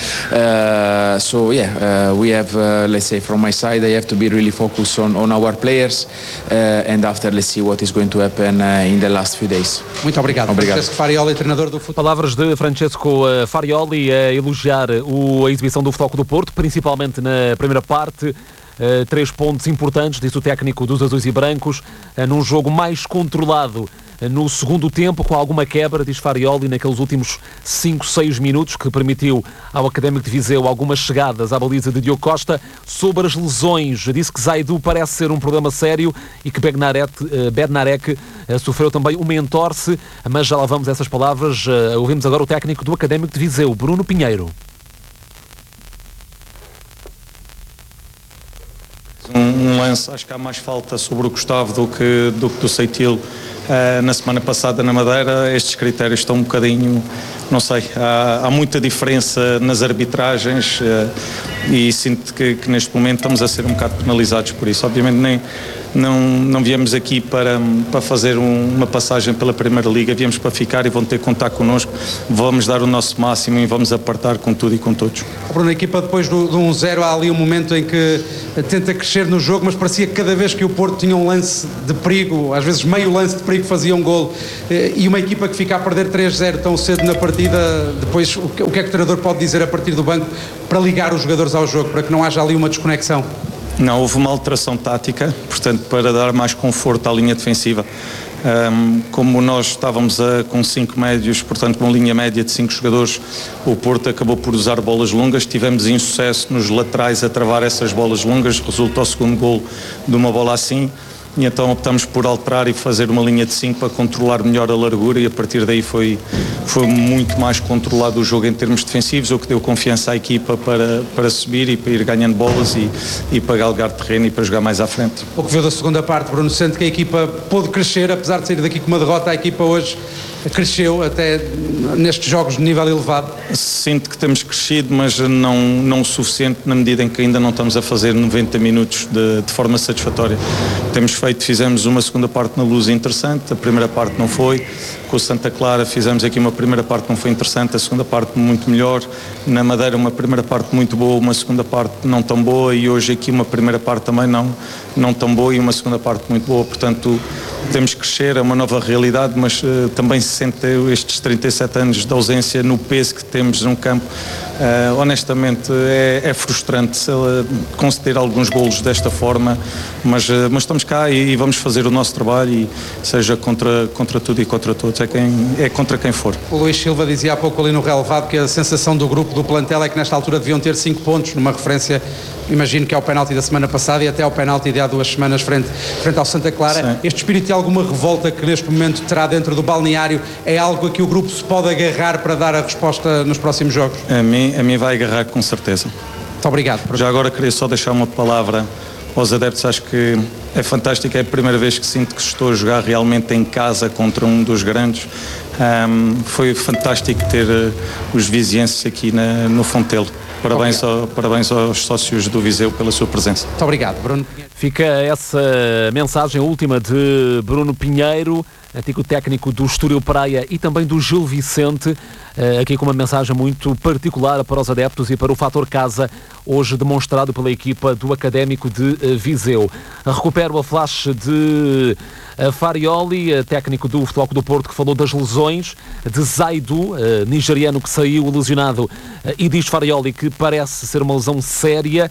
Uh, so yeah, uh, we have uh, let's say from my side I have to be really focused on, on our players, uh, and after let's see what is going to happen uh, in the last few days. Muito obrigado. Obrigado. Francesco Farioli, treinador do futebol. Palavras de Francesco Farioli a elogiar o, a exibição do Futebol Clube do Porto, principalmente na primeira parte. Uh, três pontos importantes, disse o técnico dos azuis e brancos, uh, num jogo mais controlado uh, no segundo tempo, com alguma quebra, diz Farioli, naqueles últimos cinco, seis minutos, que permitiu ao Académico de Viseu algumas chegadas à baliza de Diogo Costa. Sobre as lesões, disse que Zaidu parece ser um problema sério e que Bednarek, uh, Bednarek uh, sofreu também uma entorse, mas já lá vamos a essas palavras. Uh, ouvimos agora o técnico do Académico de Viseu, Bruno Pinheiro. Um, um lance, acho que há mais falta sobre o Gustavo do que do, do Seitil uh, na semana passada na Madeira. Estes critérios estão um bocadinho, não sei, há, há muita diferença nas arbitragens uh, e sinto que, que neste momento estamos a ser um bocado penalizados por isso. Obviamente nem Não, não viemos aqui para, para fazer um, uma passagem pela Primeira Liga, viemos para ficar e vão ter que contar connosco, vamos dar o nosso máximo e vamos apertar com tudo e com todos. Bruno, a equipa depois do, do um zero, há ali um momento em que tenta crescer no jogo, mas parecia que cada vez que o Porto tinha um lance de perigo, às vezes meio lance de perigo, fazia um golo, e uma equipa que fica a perder três zero tão cedo na partida, depois o que, o que é que o treinador pode dizer a partir do banco para ligar os jogadores ao jogo, para que não haja ali uma desconexão? Não, houve uma alteração tática, portanto, para dar mais conforto à linha defensiva. Um, como nós estávamos a, com cinco médios, portanto, com uma linha média de cinco jogadores, o Porto acabou por usar bolas longas. Tivemos insucesso nos laterais a travar essas bolas longas, resulta o segundo golo de uma bola assim. E então optamos por alterar e fazer uma linha de cinco para controlar melhor a largura, e a partir daí foi, foi muito mais controlado o jogo em termos defensivos, o que deu confiança à equipa para, para subir e para ir ganhando bolas e, e para galgar terreno e para jogar mais à frente. O que viu da segunda parte, Bruno, sente que a equipa pôde crescer, apesar de sair daqui com uma derrota, a equipa hoje cresceu até nestes jogos de nível elevado? Sinto que temos crescido, mas não, não o suficiente, na medida em que ainda não estamos a fazer noventa minutos de, de forma satisfatória. Temos feito, fizemos uma segunda parte na Luz interessante, a primeira parte não foi. Com o Santa Clara fizemos aqui uma primeira parte que não foi interessante, a segunda parte muito melhor. Na Madeira uma primeira parte muito boa, uma segunda parte não tão boa, e hoje aqui uma primeira parte também não, não tão boa e uma segunda parte muito boa. Portanto, temos que crescer, é uma nova realidade, mas uh, também se sente estes trinta e sete anos de ausência no peso que temos num campo. Uh, honestamente é, é frustrante uh, conceder alguns golos desta forma, mas, uh, mas estamos cá e, e vamos fazer o nosso trabalho, e seja contra, contra tudo e contra todos, é, quem, é contra quem for. O Luís Silva dizia há pouco ali no relevado que a sensação do grupo, do plantel, é que nesta altura deviam ter cinco pontos, numa referência, imagino que é o penalti da semana passada e até ao penalti de há duas semanas frente, frente ao Santa Clara. Sim. Este espírito de alguma revolta que neste momento terá dentro do balneário é algo a que o grupo se pode agarrar para dar a resposta nos próximos jogos? A mim, a mim vai agarrar com certeza. Muito obrigado. Já agora queria só deixar uma palavra aos adeptos. Acho que é fantástico, é a primeira vez que sinto que estou a jogar realmente em casa contra um dos grandes. Um, foi fantástico ter uh, os vizienses aqui na, no Fontelo. Parabéns, ao, parabéns aos sócios do Viseu pela sua presença. Muito obrigado, Bruno. Fica essa mensagem última de Bruno Pinheiro, antigo técnico do Estoril Praia e também do Gil Vicente, aqui com uma mensagem muito particular para os adeptos e para o fator casa, hoje demonstrado pela equipa do Académico de Viseu. Recupero a flash de Farioli, técnico do Futebol Clube do Porto, que falou das lesões de Zaidu, nigeriano que saiu lesionado, e diz Farioli que parece ser uma lesão séria.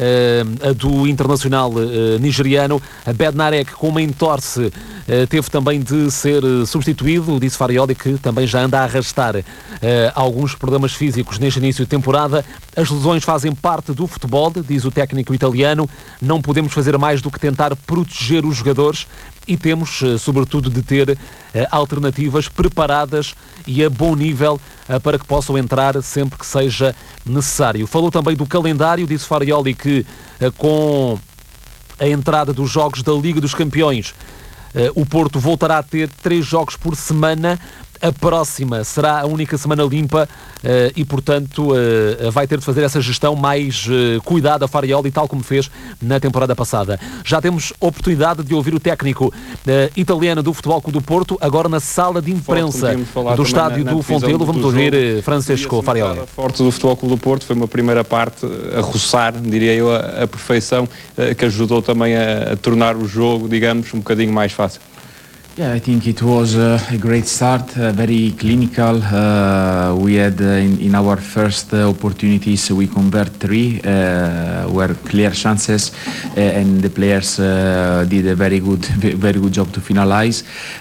Uh, a do internacional uh, nigeriano. A Bednarek, com uma entorse, uh, teve também de ser uh, substituído. Disse Farioli que também já anda a arrastar uh, alguns problemas físicos neste início de temporada. As lesões fazem parte do futebol, diz o técnico italiano. Não podemos fazer mais do que tentar proteger os jogadores e temos, uh, sobretudo, de ter uh, alternativas preparadas e a bom nível uh, para que possam entrar sempre que seja necessário. Falou também do calendário, disse Farioli que uh, com a entrada dos jogos da Liga dos Campeões, uh, o Porto voltará a ter três jogos por semana. A próxima será a única semana limpa uh, e, portanto, uh, vai ter de fazer essa gestão mais uh, cuidada a Farioli, tal como fez na temporada passada. Já temos oportunidade de ouvir o técnico uh, italiano do Futebol Clube do Porto, agora na sala de imprensa do estádio do Fontelo. Vamos ouvir uh, Francesco Farioli. Forte do Futebol Clube do Porto, foi uma primeira parte a roçar, diria eu, a, a perfeição, uh, que ajudou também a, a tornar o jogo, digamos, um bocadinho mais fácil. Yeah, I think it was uh, a great start, uh, very clinical. Uh, we had uh, in, in our first uh, opportunities we convert three, uh, were clear chances, uh, and the players uh, did a very good, very good job to finalize,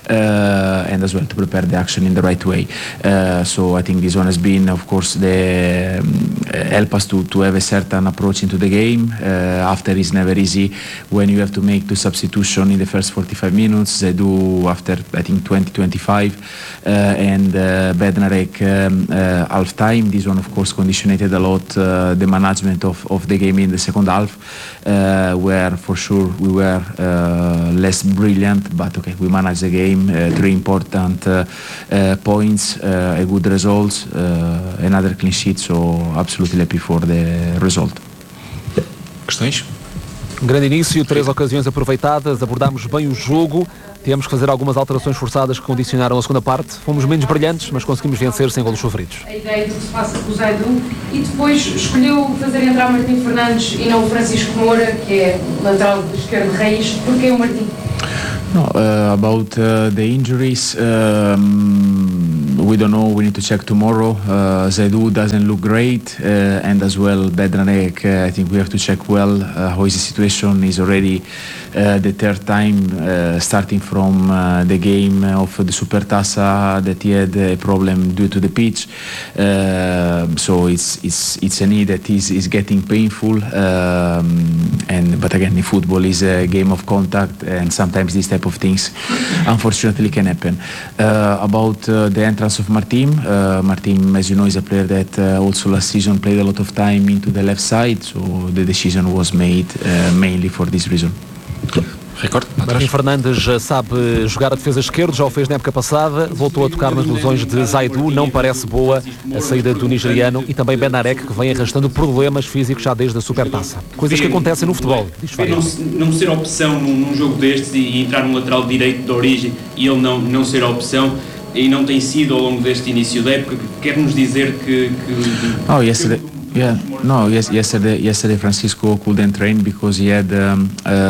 uh, and as well to prepare the action in the right way. Uh, so I think this one has been, of course, the um, help us to, to have a certain approach into the game. Uh, after it's never easy when you have to make two substitutions in the first forty-five minutes. They do after I think twenty twenty-five uh, and uh, Bednarek um, uh, half time. This one of course conditioned a lot uh, the management of, of the game in the second half, uh, where for sure we were uh, less brilliant, but okay, we managed the game. Uh, three important uh, uh, points, uh, a good result, uh, another clean sheet, so absolutely happy for the result. Questões? Um grande início, três ocasiões aproveitadas, abordámos bem o jogo, temos que fazer algumas alterações forçadas que condicionaram a segunda parte. Fomos menos brilhantes, mas conseguimos vencer sem golos sofridos. A ideia do que se passa com o Zaidu e depois escolheu fazer entrar Martim Fernandes e não o Francisco Moura, que é lateral de esquerda de raiz. Porquê o Martim? No, uh, about uh, the injuries, um, we don't know. We need to check tomorrow. Uh, Zaidu doesn't look great, uh, and as well Bednarek. Uh, I think we have to check well uh, how is the situation. He's already uh, the third time uh, starting from uh, the game of the Supertaça that he had a problem due to the pitch. Uh, so it's it's it's a knee that is is getting painful. Um, and but again, the football is a game of contact, and sometimes this type of things unfortunately can happen. Uh, about uh, the entrance of Martim, uh, Martim, as you know, is a player that uh, also last season played a lot of time into the left side, so the decision was made uh, mainly for this reason. Record. Martim Fernandes sabe jogar a defesa esquerda, já o fez na época passada, voltou a tocar nas lesões de Zaidu, não parece boa a saída do nigeriano, e também Bednarek, que vem arrastando problemas físicos já desde a Supertaça. Coisas que acontecem no futebol, diz Fábio. Não, não ser opção num, num jogo destes e, e entrar num lateral direito de origem e ele não, não ser opção, e não tem sido ao longo deste início da época, quer-nos dizer que... que oh, yesterday. Yeah, no, yes, yesterday, yesterday Francisco couldn't train because he had, um,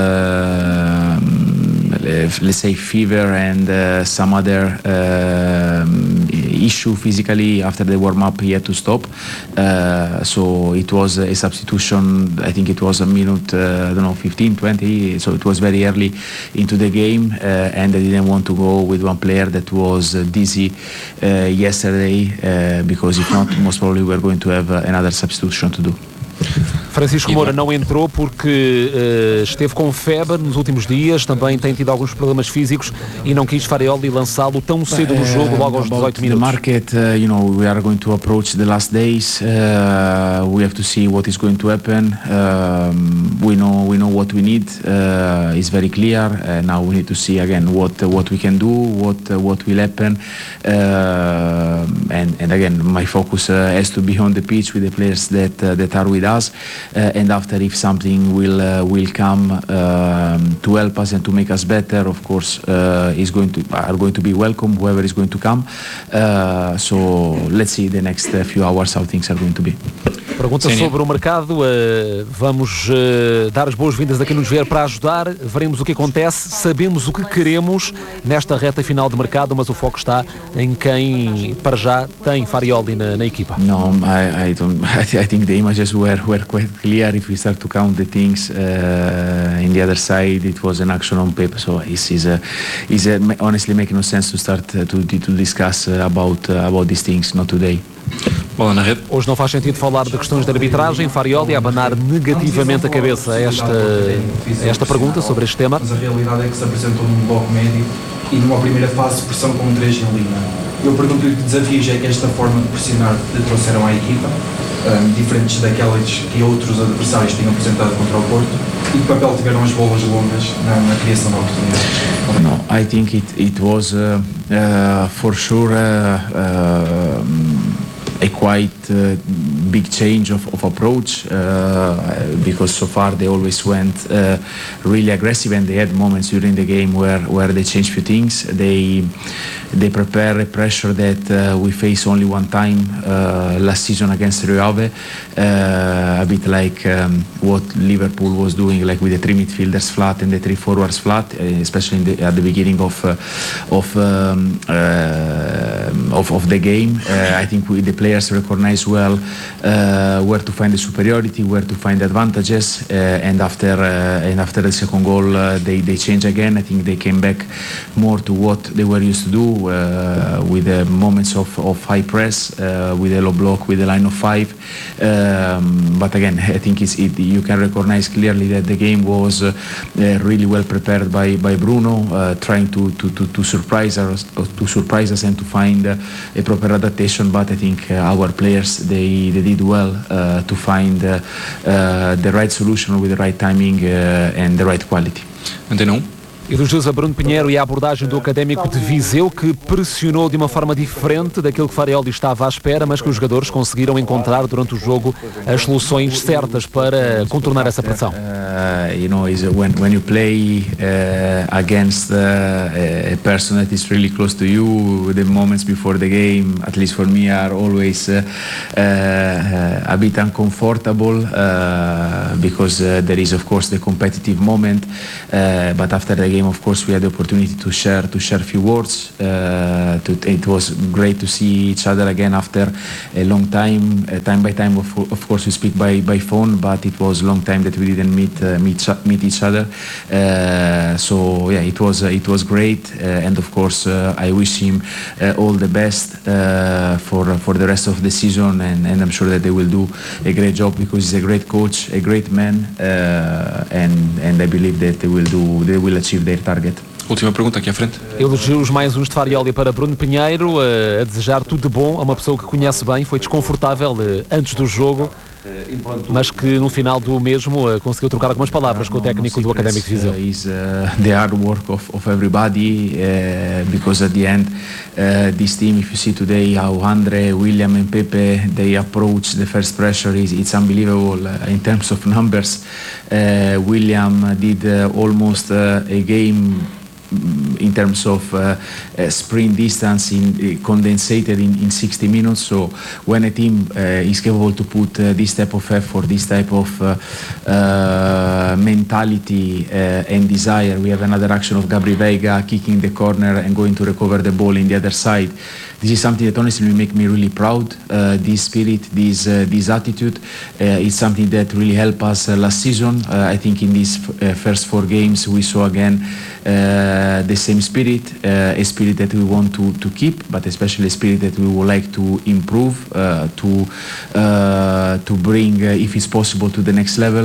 uh, let's say, fever and uh, some other uh, issue physically. After the warm-up, he had to stop. Uh, so it was a substitution, I think it was a minute, uh, I don't know, fifteen, twenty, so it was very early into the game, uh, and I didn't want to go with one player that was uh, dizzy uh, yesterday, uh, because if not, most probably we're going to have uh, another substitution to do. Francisco Moura não entrou porque uh, esteve com febre nos últimos dias, também tem tido alguns problemas físicos e não quis Farioli lançá-lo tão cedo no jogo, logo aos dezoito minutos. The market, uh, you know, we are going to approach the last days. Uh, we have to see what is going to happen. Um, we know we know what we need. Uh, it's very clear. Uh, now we need to see again what uh, what we can do, what uh, what will happen. Uh, and and again, my focus uh, has to be on the pitch with the players that uh, that are with us. Uh, and after, if something will uh, will come um, to help us and to make us better, of course, uh, is going to are going to be welcome. Whoever is going to come. Uh, so let's see the next uh, few hours how things are going to be. Pergunta Sim. sobre o mercado. Uh, vamos uh, dar as boas-vindas a quem nos vier para ajudar. Veremos o que acontece. Sabemos o que queremos nesta reta final de mercado, mas o foco está em quem para já tem Farioli na, na equipa. No, I, I don't. I think the images were were quite clear. If we start to count the things uh, in the other side, it was an action on paper. So this is a, is a, honestly making no sense to start uh, to to discuss uh, about uh, about these things. Not today. Bola na rede. Hoje não faz sentido falar de questões de arbitragem. Farioli a abanar negativamente a cabeça a esta, a esta pergunta sobre este tema. Mas a realidade é que se apresentou num bloco médio e numa primeira fase pressão com três em linha. Eu pergunto-lhe que desafios é que esta forma de pressionar lhe trouxeram à equipa, um, diferentes daquelas que outros adversários tinham apresentado contra o Porto, e que papel tiveram as bolas longas na, na criação de oportunidades? No, I think it, it was uh, uh, for sure uh, uh, a quite uh, big change of, of approach uh, because so far they always went uh, really aggressive, and they had moments during the game where, where they changed a few things. They they prepare a pressure that uh, we face only one time uh, last season against Rio Ave, uh, a bit like um, what Liverpool was doing, like with the three midfielders flat and the three forwards flat, uh, especially in the, at the beginning of uh, of, um, uh, of of the game. Uh, I think we, the players recognize well uh, where to find the superiority, where to find the advantages, uh, and after uh, and after the second goal, uh, they they changed again. I think they came back more to what they were used to do, uh, with the moments of, of high press, uh, with the low block, with the line of five. Um, but again, I think it's, it, you can recognize clearly that the game was uh, uh, really well prepared by, by Bruno, uh, trying to, to, to, to surprise us, to surprise us and to find uh, a proper adaptation. But I think uh, our players they, they did well uh, to find uh, uh, the right solution with the right timing uh, and the right quality. Antena um. Elogios a Bruno Pinheiro e a abordagem do Académico de Viseu, que pressionou de uma forma diferente daquilo que Farioli estava à espera, mas que os jogadores conseguiram encontrar durante o jogo as soluções certas para contornar essa pressão. Uh, you know, is when when you play uh, against uh, a person that is really close to you, the moments before the game, at least for me, are always uh, uh, a bit uncomfortable uh, because uh, there is, of course, the competitive moment, uh, but after the game, of course, we had the opportunity to share to share a few words. Uh, to, it was great to see each other again after a long time. Uh, time by time, of, of course, we speak by, by phone, but it was a long time that we didn't meet uh, meet meet each other. Uh, so yeah, it was uh, it was great, uh, and of course, uh, I wish him uh, all the best uh, for for the rest of the season, and, and I'm sure that they will do a great job because he's a great coach, a great man, uh, and and I believe that they will do they will achieve their target. Última pergunta aqui à frente. Elogios mais uns de Farioli para Bruno Pinheiro, a desejar tudo de bom a uma pessoa que conhece bem. Foi desconfortável antes do jogo, mas que no final do mesmo conseguiu trocar algumas palavras com o técnico do Académico de Viseu. Is uh, the hard work of, of everybody uh, because at the end uh, this team, if you see today how Andre, William and Pepe they approach the first pressure, is it's unbelievable uh, in terms of numbers. uh, William did uh, almost uh, a game in terms of uh, uh, sprint distance in, uh, condensated in, in sixty minutes. So when a team uh, is capable to put uh, this type of effort, this type of uh, uh, mentality uh, and desire, we have another action of Gabri Veiga kicking the corner and going to recover the ball in the other side. This is something that honestly will make me really proud. Uh, this spirit, this uh, this attitude uh, is something that really helped us uh, last season. Uh, I think in these f- uh, first four games we saw again uh, the same spirit, uh, a spirit that we want to, to keep, but especially a spirit that we would like to improve, uh, to uh, to bring, uh, if it's possible, to the next level,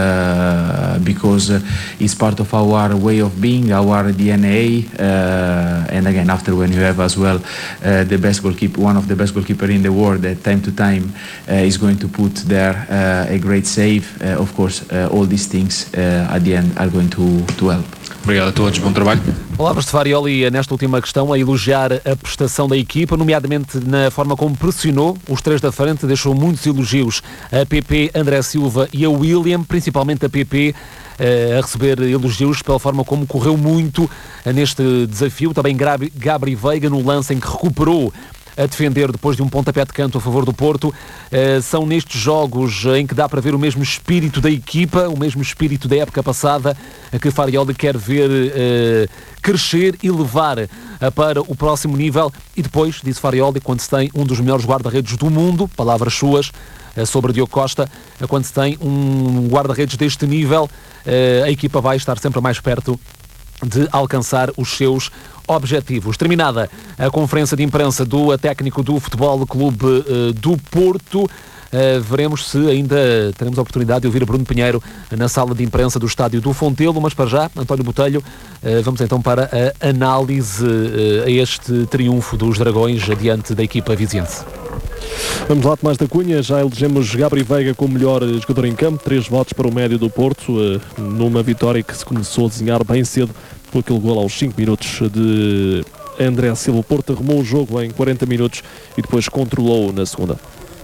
uh, because uh, it's part of our way of being, our D N A. Uh, and again, after when you have as well uh, the best goalkeeper, one of the best goalkeeper in the world, that time to time uh, is going to put there uh, a great save. Uh, of course, uh, all these things uh, at the end are going to, to help. Obrigado a todos, bom trabalho. Palavras de Farioli nesta última questão, a elogiar a prestação da equipa, nomeadamente na forma como pressionou os três da frente, deixou muitos elogios a Pepe, André Silva e a William, principalmente a Pepe, a receber elogios pela forma como correu muito neste desafio. Também Gabri Veiga no lance em que recuperou a defender depois de um pontapé de canto a favor do Porto. Uh, são nestes jogos em que dá para ver o mesmo espírito da equipa, o mesmo espírito da época passada, que Farioli quer ver uh, crescer e levar uh, para o próximo nível. E depois, disse Farioli, quando se tem um dos melhores guarda-redes do mundo, palavras suas, uh, sobre Diogo Costa, uh, quando se tem um guarda-redes deste nível, uh, a equipa vai estar sempre mais perto de alcançar os seus objetivos. Terminada a conferência de imprensa do técnico do Futebol Clube uh, do Porto, uh, veremos se ainda teremos a oportunidade de ouvir Bruno Pinheiro na sala de imprensa do estádio do Fontelo, mas para já, António Botelho, uh, vamos então para a análise uh, a este triunfo dos Dragões diante da equipa viziense. Vamos lá, Tomás da Cunha, já elegemos Gabri Veiga como melhor jogador em campo, três votos para o médio do Porto, numa vitória que se começou a desenhar bem cedo com aquele gol aos cinco minutos de André Silva. O Porto arrumou o jogo em quarenta minutos e depois controlou na segunda.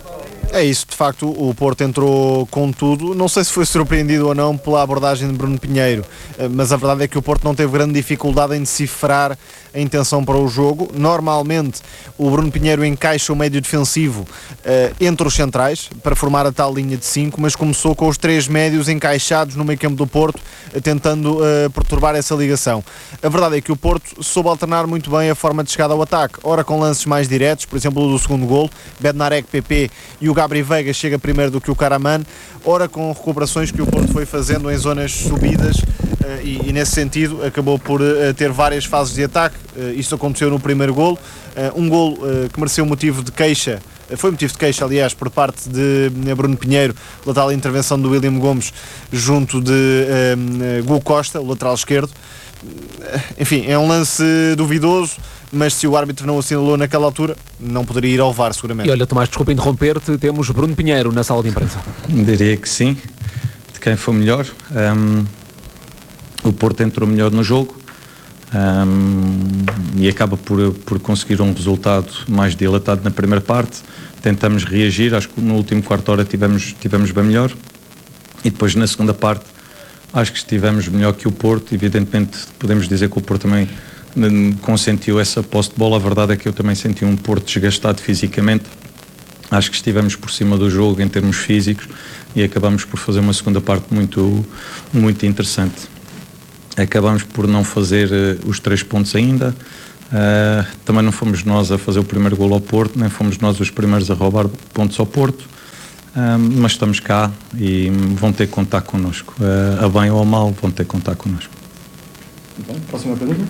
É isso, de facto, o Porto entrou com tudo. Não sei se foi surpreendido ou não pela abordagem de Bruno Pinheiro, mas a verdade é que o Porto não teve grande dificuldade em decifrar a intenção para o jogo. Normalmente o Bruno Pinheiro encaixa o médio defensivo uh, entre os centrais para formar a tal linha de cinco, mas começou com os três médios encaixados no meio campo do Porto, uh, tentando uh, perturbar essa ligação. A verdade é que o Porto soube alternar muito bem a forma de chegada ao ataque, ora com lances mais diretos, por exemplo o do segundo golo, Bednarek, Pepe e o Gabri Veiga chega primeiro do que o Karaman, ora com recuperações que o Porto foi fazendo em zonas subidas uh, e, e nesse sentido acabou por uh, ter várias fases de ataque. Uh, isto aconteceu no primeiro golo, uh, um golo uh, que mereceu motivo de queixa, uh, foi motivo de queixa aliás por parte de uh, Bruno Pinheiro, lateral intervenção do William Gomes junto de uh, Gu Costa, o lateral esquerdo. Uh, enfim, é um lance duvidoso, mas se o árbitro não assinalou naquela altura, não poderia ir ao V A R seguramente. E olha, Tomás, desculpa interromper-te, temos Bruno Pinheiro na sala de imprensa. Diria que sim, de quem foi melhor. Um, o Porto entrou melhor no jogo um, e acaba por, por conseguir um resultado mais dilatado na primeira parte. Tentamos reagir, acho que no último quarto de hora tivemos, tivemos bem melhor, e depois na segunda parte acho que estivemos melhor que o Porto. Evidentemente podemos dizer que o Porto também consentiu essa posse de bola. A verdade é que eu também senti um Porto desgastado fisicamente. Acho que estivemos por cima do jogo em termos físicos e acabamos por fazer uma segunda parte muito, muito interessante. Acabamos por não fazer uh, os três pontos ainda. Uh, também não fomos nós a fazer o primeiro golo ao Porto, nem fomos nós os primeiros a roubar pontos ao Porto. Uh, mas estamos cá e vão ter que contar connosco. Uh, a bem ou a mal, vão ter que contar connosco. Então, próxima pergunta.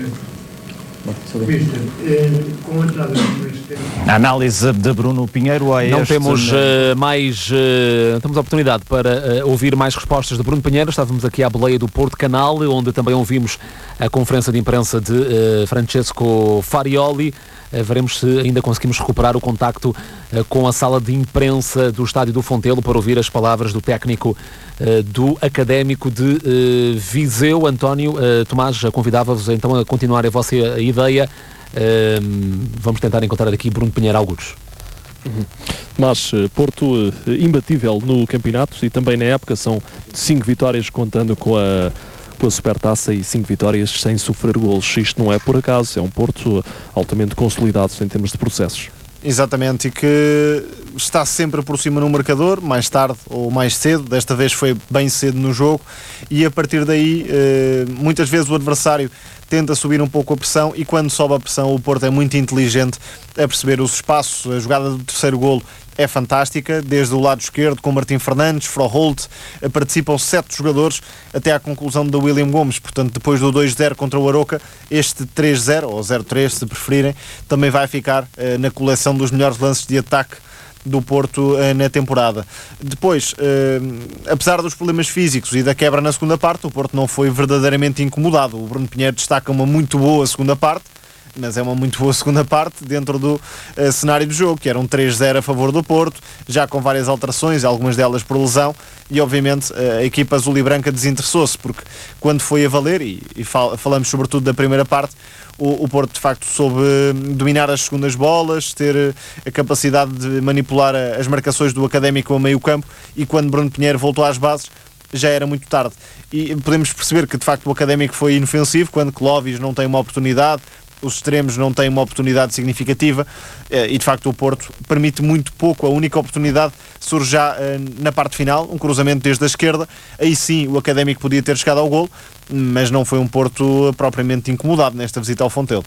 A análise de Bruno Pinheiro a Não este... temos uh, mais uh, temos a oportunidade para uh, ouvir mais respostas de Bruno Pinheiro. Estávamos aqui à boleia do Porto Canal, onde também ouvimos a conferência de imprensa de uh, Francesco Farioli. Uh, veremos se ainda conseguimos recuperar o contacto uh, com a sala de imprensa do Estádio do Fontelo para ouvir as palavras do técnico uh, do Académico de uh, Viseu. António, uh, Tomás, convidava-vos então a continuar a vossa ideia. Uh, vamos tentar encontrar aqui Bruno Pinheiro algures. Uhum. Mas Porto imbatível no campeonato e também na época, são cinco vitórias contando com a com a Supertaça e cinco vitórias sem sofrer golos. Isto não é por acaso, é um Porto altamente consolidado em termos de processos. Exatamente, e que está sempre por cima no marcador, mais tarde ou mais cedo. Desta vez foi bem cedo no jogo, e a partir daí muitas vezes o adversário tenta subir um pouco a pressão, e quando sobe a pressão o Porto é muito inteligente a perceber os espaços. A jogada do terceiro golo é fantástica, desde o lado esquerdo com Martim Fernandes, Froholt, participam sete jogadores até à conclusão do William Gomes. Portanto, depois do dois zero contra o Aroca, este três zero, ou zero três se preferirem, também vai ficar eh, na coleção dos melhores lances de ataque do Porto eh, na temporada. Depois, eh, apesar dos problemas físicos e da quebra na segunda parte, o Porto não foi verdadeiramente incomodado. O Bruno Pinheiro destaca uma muito boa segunda parte, mas é uma muito boa segunda parte dentro do uh, cenário do jogo, que era um três zero a favor do Porto, já com várias alterações, algumas delas por lesão, e obviamente uh, a equipa azul e branca desinteressou-se, porque quando foi a valer, e, e fal- falamos sobretudo da primeira parte, o, o Porto de facto soube uh, dominar as segundas bolas, ter uh, a capacidade de manipular a, as marcações do Académico a meio campo, e quando Bruno Pinheiro voltou às bases, já era muito tarde. E podemos perceber que de facto o Académico foi inofensivo, quando Clóvis não tem uma oportunidade, os extremos não têm uma oportunidade significativa, e de facto o Porto permite muito pouco. A única oportunidade surge já na parte final, um cruzamento desde a esquerda. Aí sim o Académico podia ter chegado ao golo, mas não foi um Porto propriamente incomodado nesta visita ao Fontelo.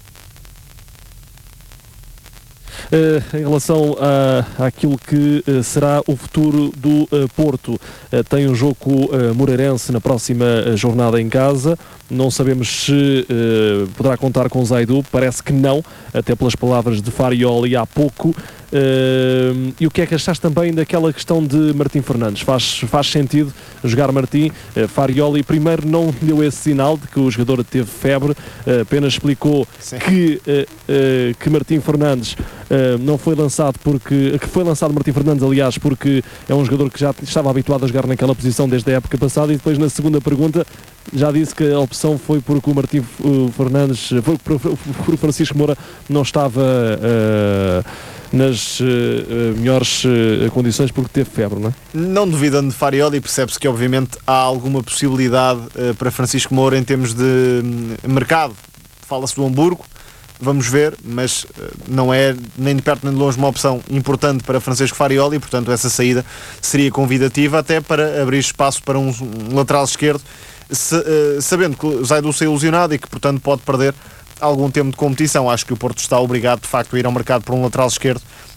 Uh, em relação a, àquilo que uh, será o futuro do uh, Porto, uh, tem um jogo com o uh, Moreirense na próxima uh, jornada em casa. Não sabemos se uh, poderá contar com Zaidu, parece que não, até pelas palavras de Farioli há pouco. Uh, e o que é que achaste também daquela questão de Martim Fernandes? Faz, faz sentido jogar Martim? Uh, Farioli primeiro não deu esse sinal de que o jogador teve febre, uh, apenas explicou que, uh, uh, que Martim Fernandes uh, não foi lançado porque, que foi lançado Martim Fernandes, aliás, porque é um jogador que já estava habituado a jogar naquela posição desde a época passada. E depois na segunda pergunta já disse que a opção foi porque o Martim Fernandes, foi porque o Francisco Moura não estava uh, nas uh, melhores uh, condições porque teve febre, não é? Não duvidando de Farioli, percebe-se que obviamente há alguma possibilidade uh, para Francisco Moura em termos de um, mercado. Fala-se do Hamburgo, vamos ver, mas uh, não é nem de perto nem de longe uma opção importante para Francisco Farioli, e portanto essa saída seria convidativa até para abrir espaço para um, um lateral esquerdo, se, uh, sabendo que o Zaidu saiu ilusionado e que portanto pode perder algum tempo de competição. Acho que o Porto está obrigado de facto a ir ao mercado por um lateral esquerdo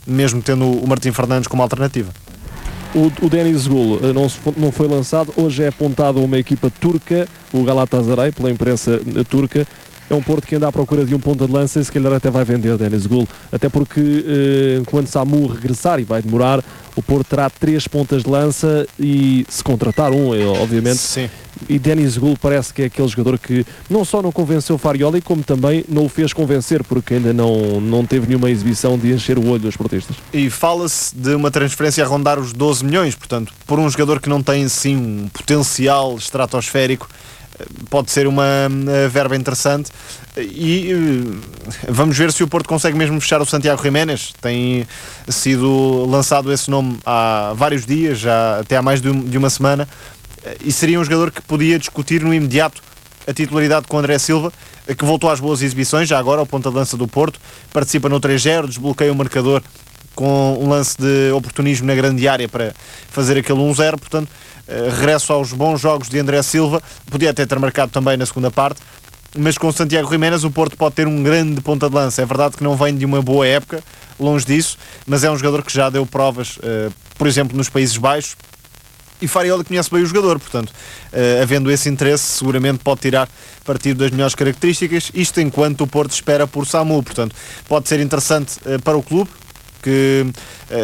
mesmo tendo o Martim Fernandes como alternativa. O, o Deniz Gül não, não foi lançado, hoje é apontado a uma equipa turca, o Galatasaray, pela imprensa turca. É um Porto que anda à procura de um ponta de lança e se calhar até vai vender o Deniz Gül, até porque eh, quando Samu regressar, e vai demorar, o Porto terá três pontas de lança e se contratar um, obviamente. Sim. E Deniz Gül parece que é aquele jogador que não só não convenceu Farioli, como também não o fez convencer, porque ainda não, não teve nenhuma exibição de encher o olho dos portistas. E fala-se de uma transferência a rondar os doze milhões, portanto, por um jogador que não tem sim um potencial estratosférico, pode ser uma uh, verba interessante e uh, vamos ver se o Porto consegue mesmo fechar o Santiago Jiménez. Tem sido lançado esse nome há vários dias, já até há mais de, um, de uma semana, e seria um jogador que podia discutir no imediato a titularidade com André Silva, que voltou às boas exibições, já agora ao ponta de lança do Porto, participa no três zero, desbloqueia o marcador com um lance de oportunismo na grande área para fazer aquele um zero, portanto Uh, regresso aos bons jogos de André Silva, podia até ter marcado também na segunda parte, mas com Santiago Jiménez o Porto pode ter um grande ponta de lança. É verdade que não vem de uma boa época, longe disso, mas é um jogador que já deu provas, uh, por exemplo, nos Países Baixos, e Farioli conhece bem o jogador, portanto, uh, havendo esse interesse, seguramente pode tirar partido das melhores características, isto enquanto o Porto espera por Samu, portanto, pode ser interessante uh, para o clube, que